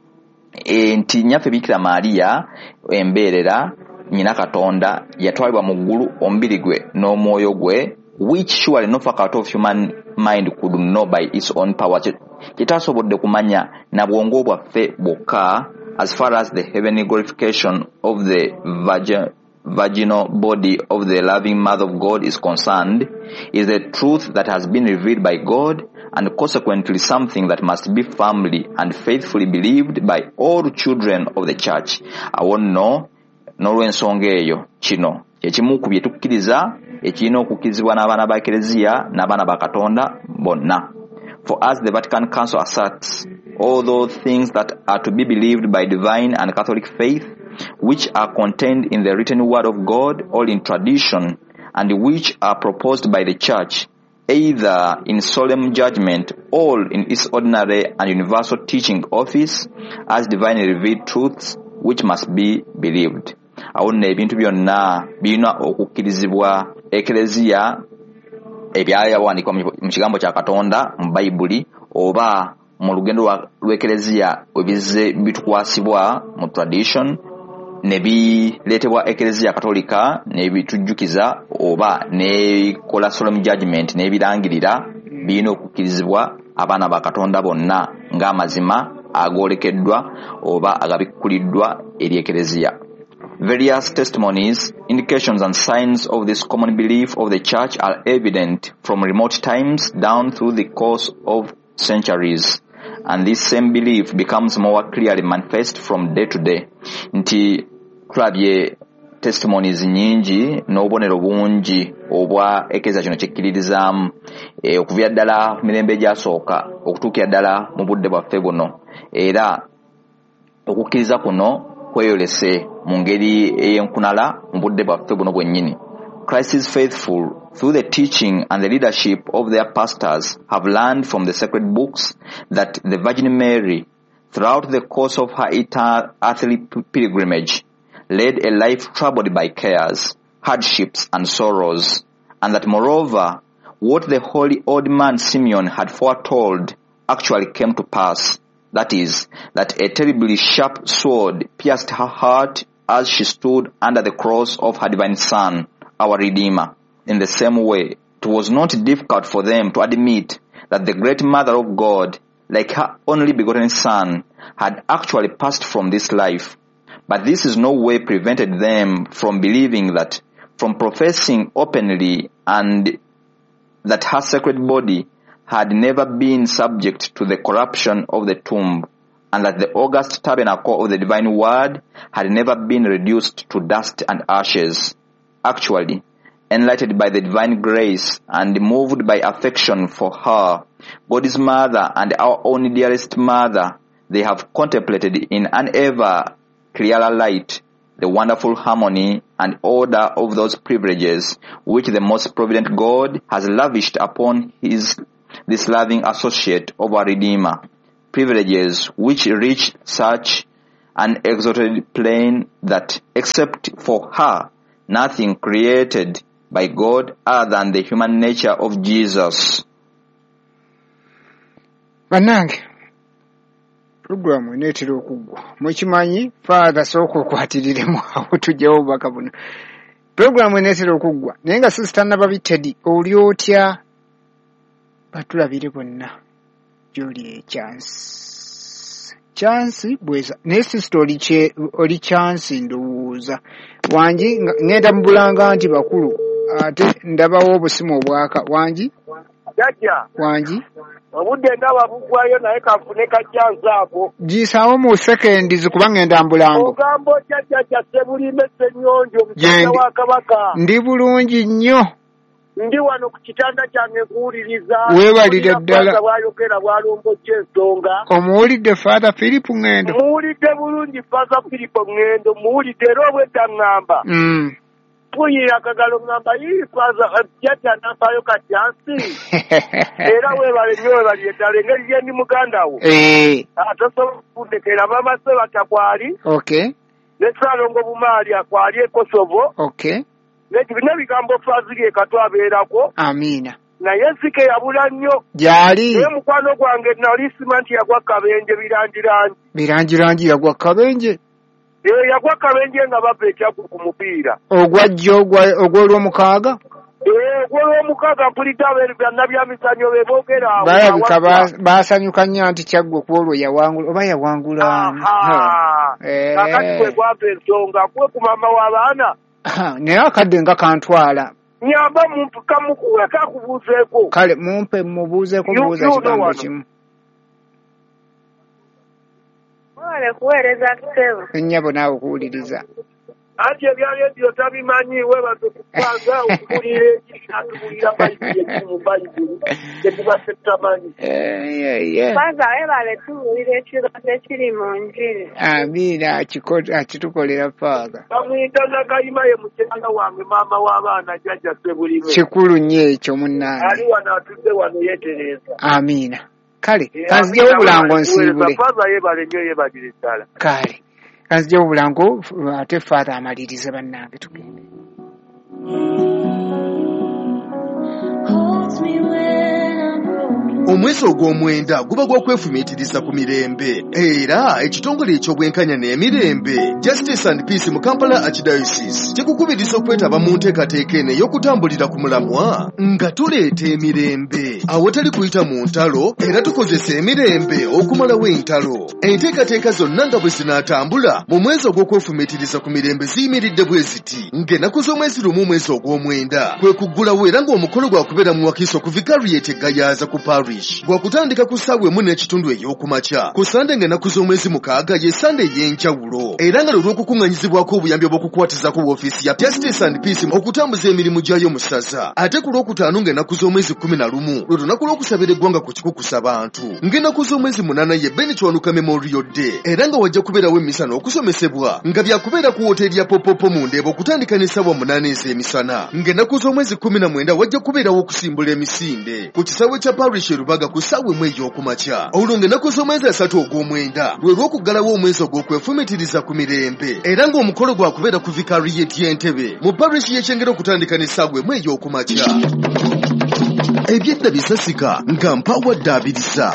E, nti nyaffe Bikira Maria embeerera nyina Katonda yatwalibwa mu ggulu omubiri gwe n'omwoyo gwe, which surely no faculty of human mind could know by its own power, kitasobodde kumanya na bwongo bwaffe bwokka. As far as the heavenly glorification of the virgin, virginal body of the loving Mother of God is concerned, is the truth that has been revealed by God, and consequently something that must be firmly and faithfully believed by all children of the church. Awo nno n'olw'ensonga eyo kino kyekimu ku bye tukkiriza ekirina okukkirizibwa n'abaana ba Ekereziya n'abaana ba Katonda bonna. For as the Vatican Council asserts, all those things that are to be believed by divine and Catholic faith, which are contained in the written word of God or in tradition, and which are proposed by the Church, either in solemn judgment or in its ordinary and universal teaching office, as divinely revealed truths which must be believed. Awo nno ebintu byonna birina okukkirizibwa Ekereziya ebyawandiikibwa mu kigambo kya Katonda mu Bayibuli oba mu lugendo lw'Ekereziya ebizze bitukwasibwa mu tradition ne bireetebwa Ekereziya Katolika ne bitujjukiza oba nekola solemn judgment n'ebirangirira birina okukkirizibwa abaana ba Katonda bonna ng'amazima agoolekeddwa oba agabikkuliddwa eri Ekereziya. Various testimonies, indications and signs of this common belief of the Church are evident from remote times down through the course of centuries, and this same belief becomes more clearly manifest from day to day. Nti tulabye testimonies nyingi n'obubonero bungi obwa Ekereziya kino kyekkiririzaamu e, okuva ddala ku mirembe egyasooka okutuukira ddala mu budde bwaffe buno, era okukkiriza kuno kweyolese mu ngeri ey'enkunala mu budde bwaffe buno bwennyini. Christ's faithful, through the teaching and the leadership of their pastors, have learned from the sacred books that the Virgin Mary, throughout the course of her eternal earthly pilgrimage, led a life troubled by cares, hardships, and sorrows, and that moreover, what the holy old man Simeon had foretold actually came to pass. That is, that a terribly sharp sword pierced her heart as she stood under the cross of her divine Son, our Redeemer. In the same way, it was not difficult for them to admit that the great Mother of God, like her only begotten Son, had actually passed from this life. But this is no way prevented them from believing that, from professing openly and that her sacred body had never been subject to the corruption of the tomb, and that the august tabernacle of the divine word had never been reduced to dust and ashes. Actually, enlightened by the divine grace and moved by affection for her, God's mother and our own dearest mother, they have contemplated in an ever clearer light the wonderful harmony and order of those privileges which the most provident God has lavished upon his this loving associate of our Redeemer, privileges which reach such an exalted plane that, except for her, nothing created by God other than the human nature of Jesus. Banange, programu netero okugwa. Mukimanyi father soko okwatirire awo tujjawo baka buno. Programu netero okugwa. Naye nga sister nababitedi oli otya batulabire bonna gy'oli chance. Chance bweza. Ne sister oli che oli chance ndowooza. Wanji ngenda mbulanga nti bakulu ate ndabawo obusimu obwaka. Wanji? Jajja. Wanji? Obudde ndaba bugwayo naye kafune kajjanza ako. Gisaawo mu sekendi zikuba ngenda mbulango. Ogambo jajja kyasse bulime ssennyonjo omusajja wa Kabaka. Ndi bulungi nnyo. Ndi wano ku kitanda kyange kuwuliriza. Weebalira ddala. Bwayogera bwalombojja ensonga. Omuwulidde Father Philip Ngendo. Muwulidde bulungi Father Philip Ngendo. Muwulidde era obwedda ngamba. Mm. Punyira akagalo ngamba yii Father jajja nampaayo kajjansi. Era weebale nnyo weebaliye ddala engeri gye ndi muganda wo. Eh. Tosobola kundekera mama Seba takwali. Okay. Ne Ssalongo Bumaali akwali e Kosovo. Okay. Ne bigambo Fazili ekatwabeerako. Amina. Naye nsike yabula nnyo. Gyali. Naye mukwano gwange nali simanti yagwa kabenje birangirangi. Birangirangi yagwa kabenje? Eh, yagwa kabenje nga bava ekyagu ku mupiira. Ogwajja ogw'olwomukaaga? Eh, ogw'olwomukaaga mpulidde abeeru byonna byamisanyo be boogera awo. Balabika baasanyuka nnyo nti Kyaggwe ku olwo yawangula oba yawangula. Kakati kwe gwava ensonga kwe ku maama w'abaana. Naye akadde nga kantwala. Nyamba kamukuwe kakubuuzeeko. Kale mumpe mubuuzeeko buuza kigambo kimu. Wale kuweereza kusebo. Nnyabo naawe okuwuliriza. Anti ebyali ebyo tabimanyi weebaze kukwanga okuwulira ekinatubulira bayibuli mu bayibuli tekubase tutamanyi. Kwanza weebale tuwulira ekirooto ekiri mu njiri. Amiina akitukolera Faaza. Bamuyita Nakayima ye mukyala wange maama w'abaana jjajja Ssebulime. Kikulu nnyo ekyo munnange. Ali wano atudde wano yeetereza. Amiina. Kale kanzijewo bulango nsiibule. Faaza yeebale nnyo yeebagire ddala. Kale kanzijewo bulango ate Faaza amalirize bannange tugende. Omwezi ogw'omwenda guba gw'okwefumiitiriza ku mirembe era ekitongole eky'obwenkanya n'emirembe Justice and Peace mu Kampala Archdiocese kikukubiriza okwetaba mu nteekateeka eno ey'okutambulira ku mulamwa nga tuleeta emirembe awatali kuyita mu ntalo era tukozesa emirembe okumalawo entalo. Enteekateeka zonna nga bwe zinaatambula mu mwezi ogw'okwefumiitiriza ku mirembe ziyimiridde bwe ziti ng'ennaku z'omwezi lumu omwezi ogw'omwenda kwe kuggulawo era ng'omukolo gwakubeera mu wakiso ku Vicariate e Gayaza ku Parish gwakutandika ku ssaawa emu n'ekitundu ey'okumakya ku Sande ng'ennaku z'omwezi mukaaga ye Sande ey'enjawulo era nga lw'okukuŋŋanyizibwako obuyambi obw'okukwatizako woofiisi ya Justice and Peace okutambuza emirimu gyayo mu ssaza. Ate ku lwokutaano ng'ennaku z'omwezi kkumi na lumu lwe lunaku lw'okusabira eggwanga ku kikukusa bantu ng'ennaku z'omwezi munaana ye Ben Kiwanuka Memorial Day era nga wajja kubeerawo emisana okusomesebwa nga byakubeera ku woteeri ya Popopo mu Ndeeba okutandika n'essaawa munaana ez'emisana ng'ennaku z'omwezi kkumi na mwenda wajja kubeerawo okusimbula emisinde ku kisaawe kya Parish Rubaga ku ssaawa emu ey'okumakya. Olwo ng'ennaku z'omwezi asatu ogw'omwenda lwe lw'okuggalawo omwezi ogw'okwefumiitiriza ku mirembe era ng'omukolo gwakubeera ku Vicariate y'Entebbe mu Parish y'Ekyengera okutandika n'essaawa emu ey'okumakya. Ebyedda bisasika nga mpawadde abirisa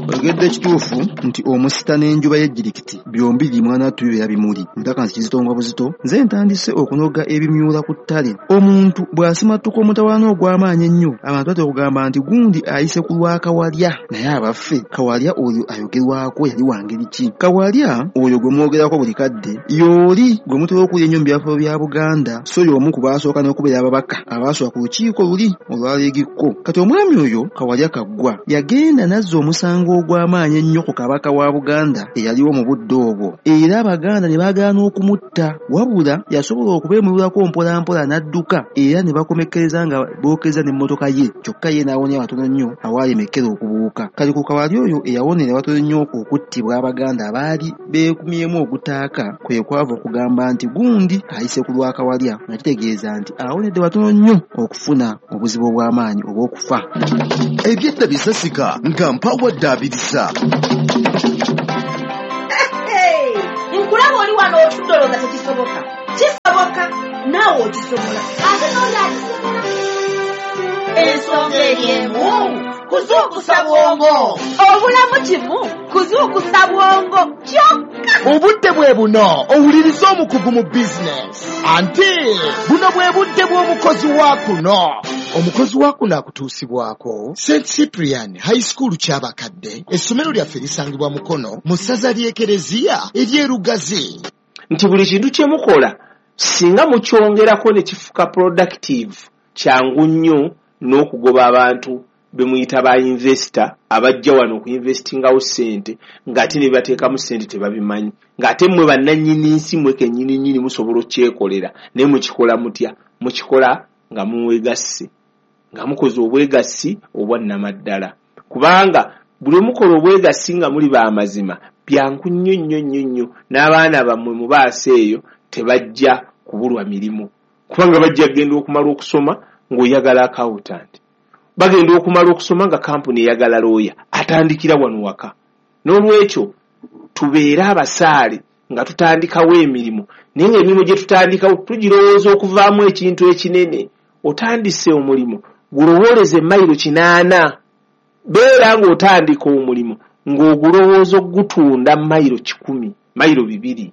Ogedde ekituufu nti omusita n'enjuba y'ejjirikiti byombi limwana tuyo bimuli. Ntaka nti Kizito Buzito nze ntandise okunoga ebimyula ku ttale. Omuntu bw'asimattuka omutawaana ogw'amaanyi ennyo abantu batera okugamba nti gundi ayise ku lwa Kawalya. Naye abaffe Kawalya oyo ayogerwako yali wangeri ki? Kawalya oyo gwe mwogerako buli kadde y'oli gwe mutera okulya ennyo mu byafaayo bya Buganda, so y'omu ku baasooka n'okubeera ababaka abaasooka ku lukiiko luli olwaleegikko. Kati omwami oyo Kawalya Kaggwa yagenda n'azza omusango ogw'amaanyi ennyo ku kabaka wa Buganda eyaliwo mu budde obwo, era Abaganda ne baagaana okumutta, wabula yasobola okubeemululako mpolampola n'adduka, era ne bakomekkereza nga bookeza n'emmotoka ye, kyokka ye n'awonera watono nnyo awaalemekkera okubuuka. Kati ku Kawalya oyo eyawonera watono nnyo okuttibwa Abaganda abaali beekumyemu ogutaaka, kwe kwava okugamba nti gundi ayise ku lwa Kawalya, nga kitegeeza nti awonedde watono nnyo okufuna obuzibu obw'amaanyi obw'okufa. Ebyedda bisasika nga mpawadde abirisa. Nkulaba oli wano otudoloza tekisoboka. Kisoboka naawe okisobola ate n'oyo akisobola. Ensonga eriemu kuzuukusa bwongo, obulamu kimu kuzuukusa bwongo kyokka. Obudde bwe buno owuliriza omukugu mu bizinesi, anti buno bwe budde bw'omukozi wa kuno. Omukozi wa kuno akutuusibwako Saint Cyprian High School ky'abakadde. Essomero lyaffe lisangibwa Mukono mu ssaza ly'Ekereziya ery'Erugazi. Nti buli kintu kye mukola singa mukyongerako ne kifuka productive, kyangu nnyo n'okugoba abantu be muyita ba investor abajja wano okuinvestingawo ssente ng'ate ne bateekamu ssente tebabimanyi, ng'ate mmwe bannannyini nsi mmwe kennyini nnyini musobola okyekolera, naye mukikola mutya? Mukikola nga muwegasse, nga mukoze obwegassi obwannamaddala. Kubanga buli mukola obwegassi nga muli ba mazima, byangu nnyo nnyo nnyo nnyo n'abaana bammwe mu baasi eyo tebajja kubulwa mirimu, kubanga bajja genda okumala okusoma ng'oyagala accountant, bagenda okumala okusoma nga kampuni eyagala looya, atandikira wano waka. N'olwekyo tubeere abasaale nga tutandikawo emirimu, naye ng'emirimu gye tutandikawo tugirowooza okuvaamu ekintu ekinene. Otandise omulimu gulowooleze mayiro kinaana, beera ng'otandika omulimu ng'ogulowooza okugutunda mayiro kikumi, mayiro bibiri.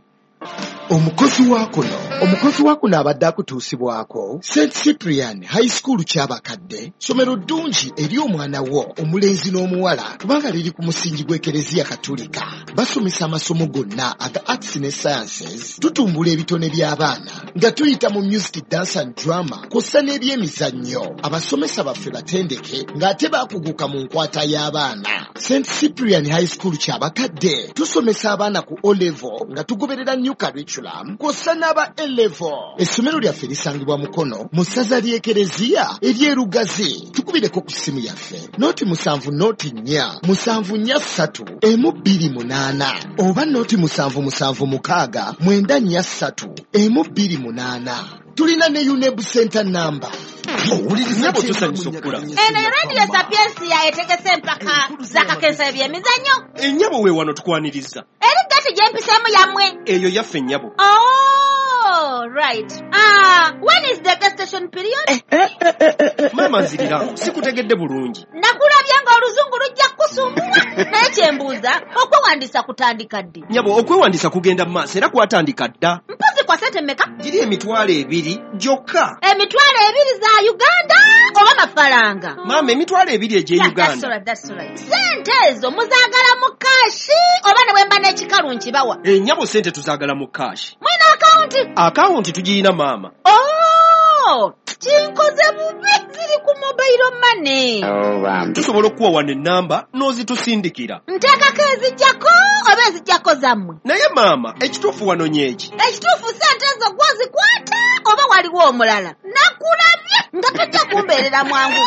Omukozi wa kuno omukozi wa kuno abadde akutuusibwako Saint Cyprian High School ky'abakadde, somero ddungi eri omwana wo omulenzi n'omuwala, kubanga liri ku musingi gw'Ekereziya Katolika. Basomesa amasomo gonna aga arts ne sciences. Tutumbula ebitone by'abaana nga tuyita mu music, dance and drama kw'ossa n'ebyemizannyo. Abasomesa baffe batendeke ng'ate baakuguka mu nkwata y'abaana. Saint Cyprian High School ky'abakadde tusomesa abaana ku O level nga tugoberera new curriculum kw'ossa n'aba A level. Essomero lyaffe lisangibwa Mukono mu ssaza ly'Ekereziya ery'Erugazi. Tukubireko ku ssimu yaffe nooti musanvu nooti nnya musanvu nnya ssatu emu bbiri munaana, oba nooti musanvu musanvu mukaaga mwenda nnya ssatu emu bbiri munaana. Tulina ne U N E B center number. Eno Radio Sapiensia etegese empaka zakakensa ebyemizannyo. Ennyabo we wano tukwaniriza. Eri gati gye mpisemu yammwe. Eyo yaffe ennyabo. Oh, right. Ah, when is the gestation period? Mama nzirira, sikutegedde bulungi. Nakulabye nga oluzungu lujja kusumbula. Naye kyembuuza, okwewandiisa kutandika ddi? Nyabo, okwewandiisa kugenda mu maaso era kwatandika dda. Mpozi kwa sente mmeka? Giri emitwalo ebiri gyokka. Emitwalo ebiri za Uganda oba mafaranga? Mama, emitwalo ebiri egy'e Yeah, Uganda. that's right, that's right. Sente ezo muzaagala mu kashi oba ne bwemba n'ekikalu nkibawa? Ennyabo sente tuzaagala mu kashi. Mwina akawunti? Akawunti tugiyina maama. Oh, kinkoze bubi, ziri ku mobile money. Oh, um. Tusobola okuwa wano ennamba n'ozitusindikira. Nteekako ezijjako oba ezijjako zammwe? Naye maama, ekituufu wano nyeki. Ekituufu sente ezo gwozikwata oba waliwo omulala? Nakulabye nga tajja kumbeerera mwangu.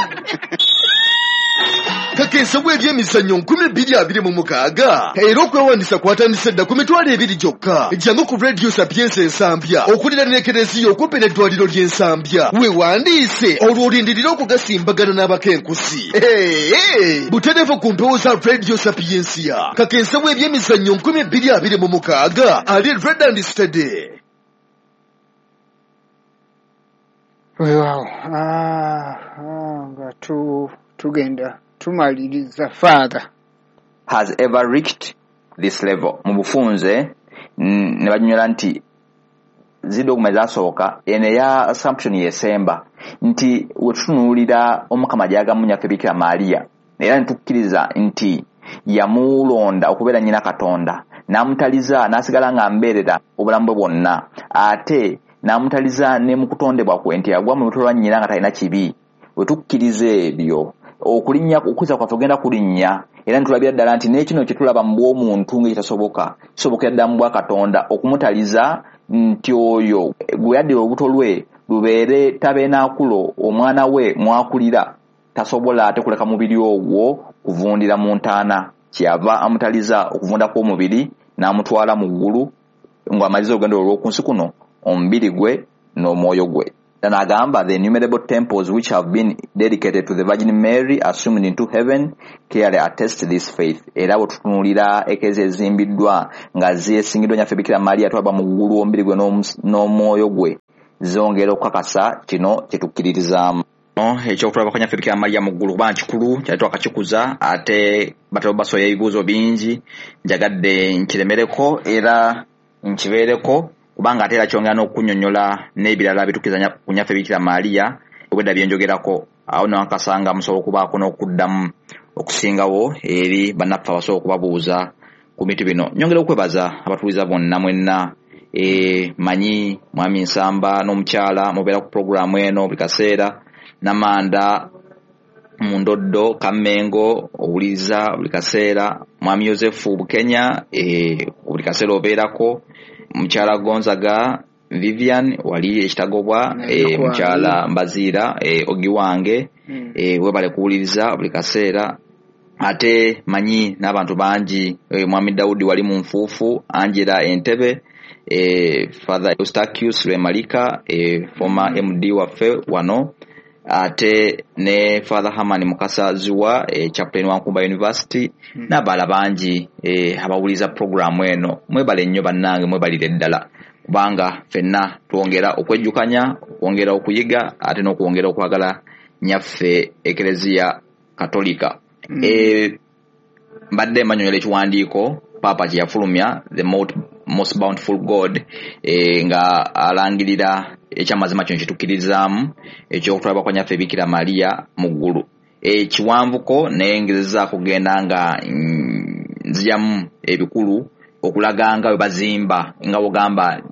Kakensa bw'ebyemizannyo nkumi bbiri abiri mu mukaaga era okwewandiisa kwatandise dda ku mitwalo ebiri gyokka. Jjangu ku Radio Sapiensia Ensambya okulira n'Ekereziya okumpi n'eddwaliro ly'Ensambya. Weewandiise olwo olindirira okugasimbagana n'abakenkusi. Butereevu ku mpewo za Radio Sapiensia. Kakensa bw'ebyemizannyo nkumi bbiri abiri mu mukaaga ali Red and Steady. Weewaawo, ah, ah, nga tu tugenda tumaliriza Father. has ever reached this level. Mu bufunze ne banyula nti zidoguma zasooka ene ya assumption yesemba nti wetunuulira omukama gyagamunya ffe Bikira Maria era nitukkiriza nti yamulonda okubeera nnyina Katonda n'amutaliza n'asigala nga mbeerera obulamu bwe bwonna ate n'amutaliza ne mu kutondebwa kwe nti yagwa mu lutalo lwa nnyina nga talina kibi. Wetukkiriza ebyo okulinnya okuza kwaffe ogenda kulinnya era nitulabira ddala nti n'ekino kye tulaba mu bw'omuntu ng'ekitasoboka kisobokera ddala mu bwa Katonda okumutaliza nti oyo gwe yaddira olubuto lwe lubeere tabeenaakulo omwana we mwakulira tasobola ate kuleka mubiri ogwo kuvundira mu ntaana kyeyava amutaliza okuvunda kw'omubiri n'amutwala mu ggulu ng'amaliza olugendo olw'oku nsi kuno omubiri gwe n'omwoyo gwe. Then agamba the innumerable temples which have been dedicated to the Virgin Mary assumed into heaven clearly attest this faith. Era bwe tutunuulira ekeezi ezimbiddwa nga zeesingiddwa nyaffe Bikira Maria twaba mu ggulu omubiri gwe n'omwoyo gwe zongera okukakasa kino kye tukkiririzaamu. Ekyokutulaba kwa nyaffe Bikira Maria mu ggulu kuba nkikulu kyali twakakikuza ate batalo basoya ebibuuzo bingi njagadde nkiremereko era nkibeereko kubanga ate era kyongera n'okunnyonnyola n'ebirala bitukkiza ku nyaffe Bikira Maria obwedda byenjogerako awo nankasanga musobola okubaako n'okuddamu okusingawo eri bannaffe abasobola okubabuuza ku bintu bino. Nyongera okwebaza abatuuliza bonna mwenna e manyi mwami Nsamba n'omukyala mubeera ku programu eno buli kaseera Namanda Mundoddo Kamengo owuliriza buli kaseera mwami Yosefu Bukenya e buli kaseera obeerako mukyala Gonzaga Vivian wali ekitagobwa e mukyala Mbazira e Ogiwange mm. e webale kuwuliriza buli kaseera ate manyi n'abantu bangi e, mwami Daudi wali mu nfuufu Angela Entebe e Father Eustachius Remalika e former M D waffe wano ate ne Father Hamani Mukasa Zuwa e chaplain wa Nkumba University mm. n'abala bangi e abawuliza programu eno mwebale nnyo bannange mwebalire ddala kubanga fenna tuongera okwejjukanya okwongera okuyiga ate n'okwongera okwagala nyaffe Eklezia Katolika mm. e mbadde manyonyera ekiwandiiko Papa kye yafulumya the most, most bountiful God e nga alangirira ekyamazima kino kitukirizaamu ekyokutwalibwa kwa nyaffe Bikira Maria mu ggulu. Ekiwanvuko neyengezeza kugenda nga nzijamu ebikulu okulaga nga bwe bazimba nga wogamba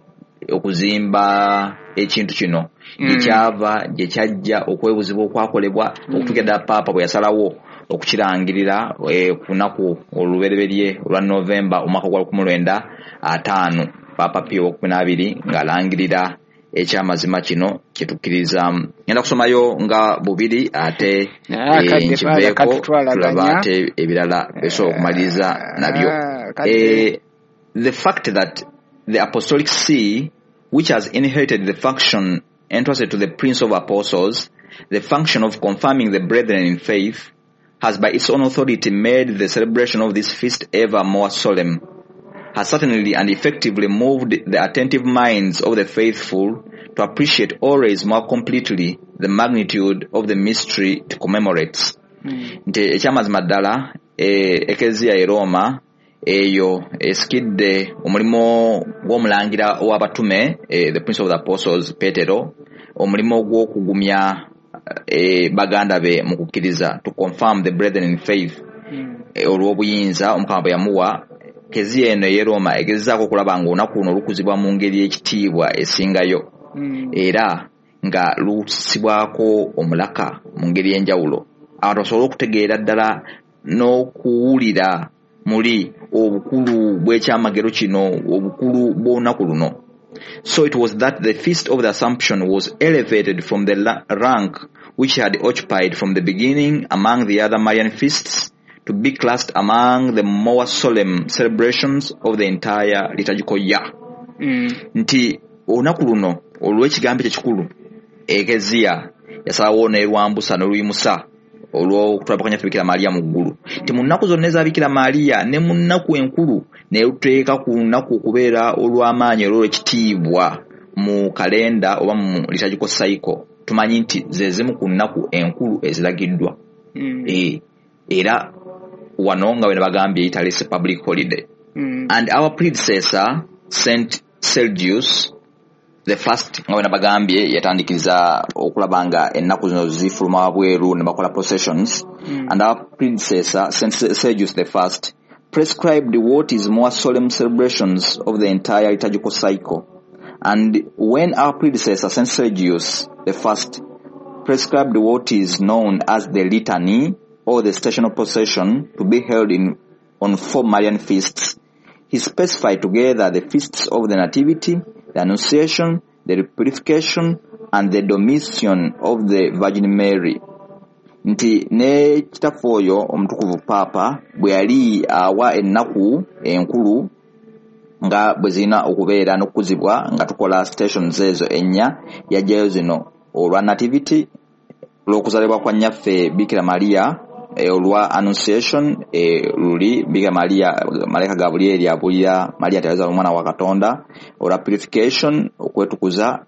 okuzimba ekintu kino gyekyava mm. gye kyajja okwebuzibwa okwakolebwa mm. okutuuka ddala Papa bwe yasalawo okukirangirira e, ku lunaku olubereberye olwa Novemba omwaka gwa lukumi lwenda ataano Papa Pio wa kumi n'abiri ng'alangirira ekyamazima kino kyetukkiriza. Ngenda kusomayo nga bubiri ate e, nkiveeko tulaba ate ebirala besobola okumaliriza nabyo. E, the fact that the Apostolic See, which has inherited the function entrusted to the Prince of Apostles, the function of confirming the brethren in faith, has by its own authority made the celebration of this feast ever more solemn, has certainly and effectively moved the attentive minds of the faithful to appreciate always more completely the magnitude of the mystery it commemorates. Nti ekyamazima ddala Eklezia e Roma eyo esikidde omulimo gw'omulangira w'abatume the Prince of the Apostles Petero omulimo gw'okugumya e baganda be mu kukkiriza to confirm the brethren in faith mm. e, olw'obuyinza omukama bwe yamuwa. Eklezia eno ye Roma egezaako okulaba nga olunaku luno lukuzibwa mu ngeri ekitiibwa esingayo mm. era nga lusibwako omulaka mu ngeri enjawulo abantu basobole okutegeera ddala n'okuwulira muli obukulu bw'ekyamagero kino obukulu bw'olunaku luno. So it was that the Feast of the Assumption was elevated from the la- rank which had occupied from the beginning among the other Marian feasts to be classed among the more solemn celebrations of the entire liturgical year. Mm. Nti olunaku luno olw'ekigambo ekikulu Eklezia yasalawo n'erwambusa n'oluyimusa olw'okutwalibwa kwa nyaffe Bikira Maria mu ggulu. Nti mu nnaku zonna eza Bikira Maria ne mu nnaku enkulu ne luteeka ku nnaku okubeera olw'amaanyi olw'ekitiibwa mu kalenda oba mu liturgical cycle. Tumanyi nti ze zimu ku nnaku enkulu eziragiddwa. Mm. E, era wano nga bwe bagambye Italy's public holiday. Mm. And our predecessor, Saint Sergius the first, nga bwe bagambye yatandikiriza okulabanga ennaku zino zifuluma wabweru ne bakola processions. Mm. And our predecessor, Saint Sergius the first, prescribed what is more solemn celebrations of the entire liturgical cycle. And when our predecessor, Saint Sergius the first, prescribed what is known as the litany or the stational procession to be held in on four Marian feasts, he specified together the feasts of the Nativity, the Annunciation, the Purification, and the Domitian of the Virgin Mary. Nti ne kitaffe oyo omutukuvu Papa bwe yali awa ennaku enkulu nga bwe zirina okubeera n'okukuzibwa nga tukola stations ezo ennya yajjayo zino olwa Nativity, olw'okuzaalibwa kwa nnyaffe Bikira Maria, e, olwa Annunciation, e, luli Bikira Maria Malayika Gabriel abulira Maria teyazala omwana wa Katonda, olwa Purification okwetukuza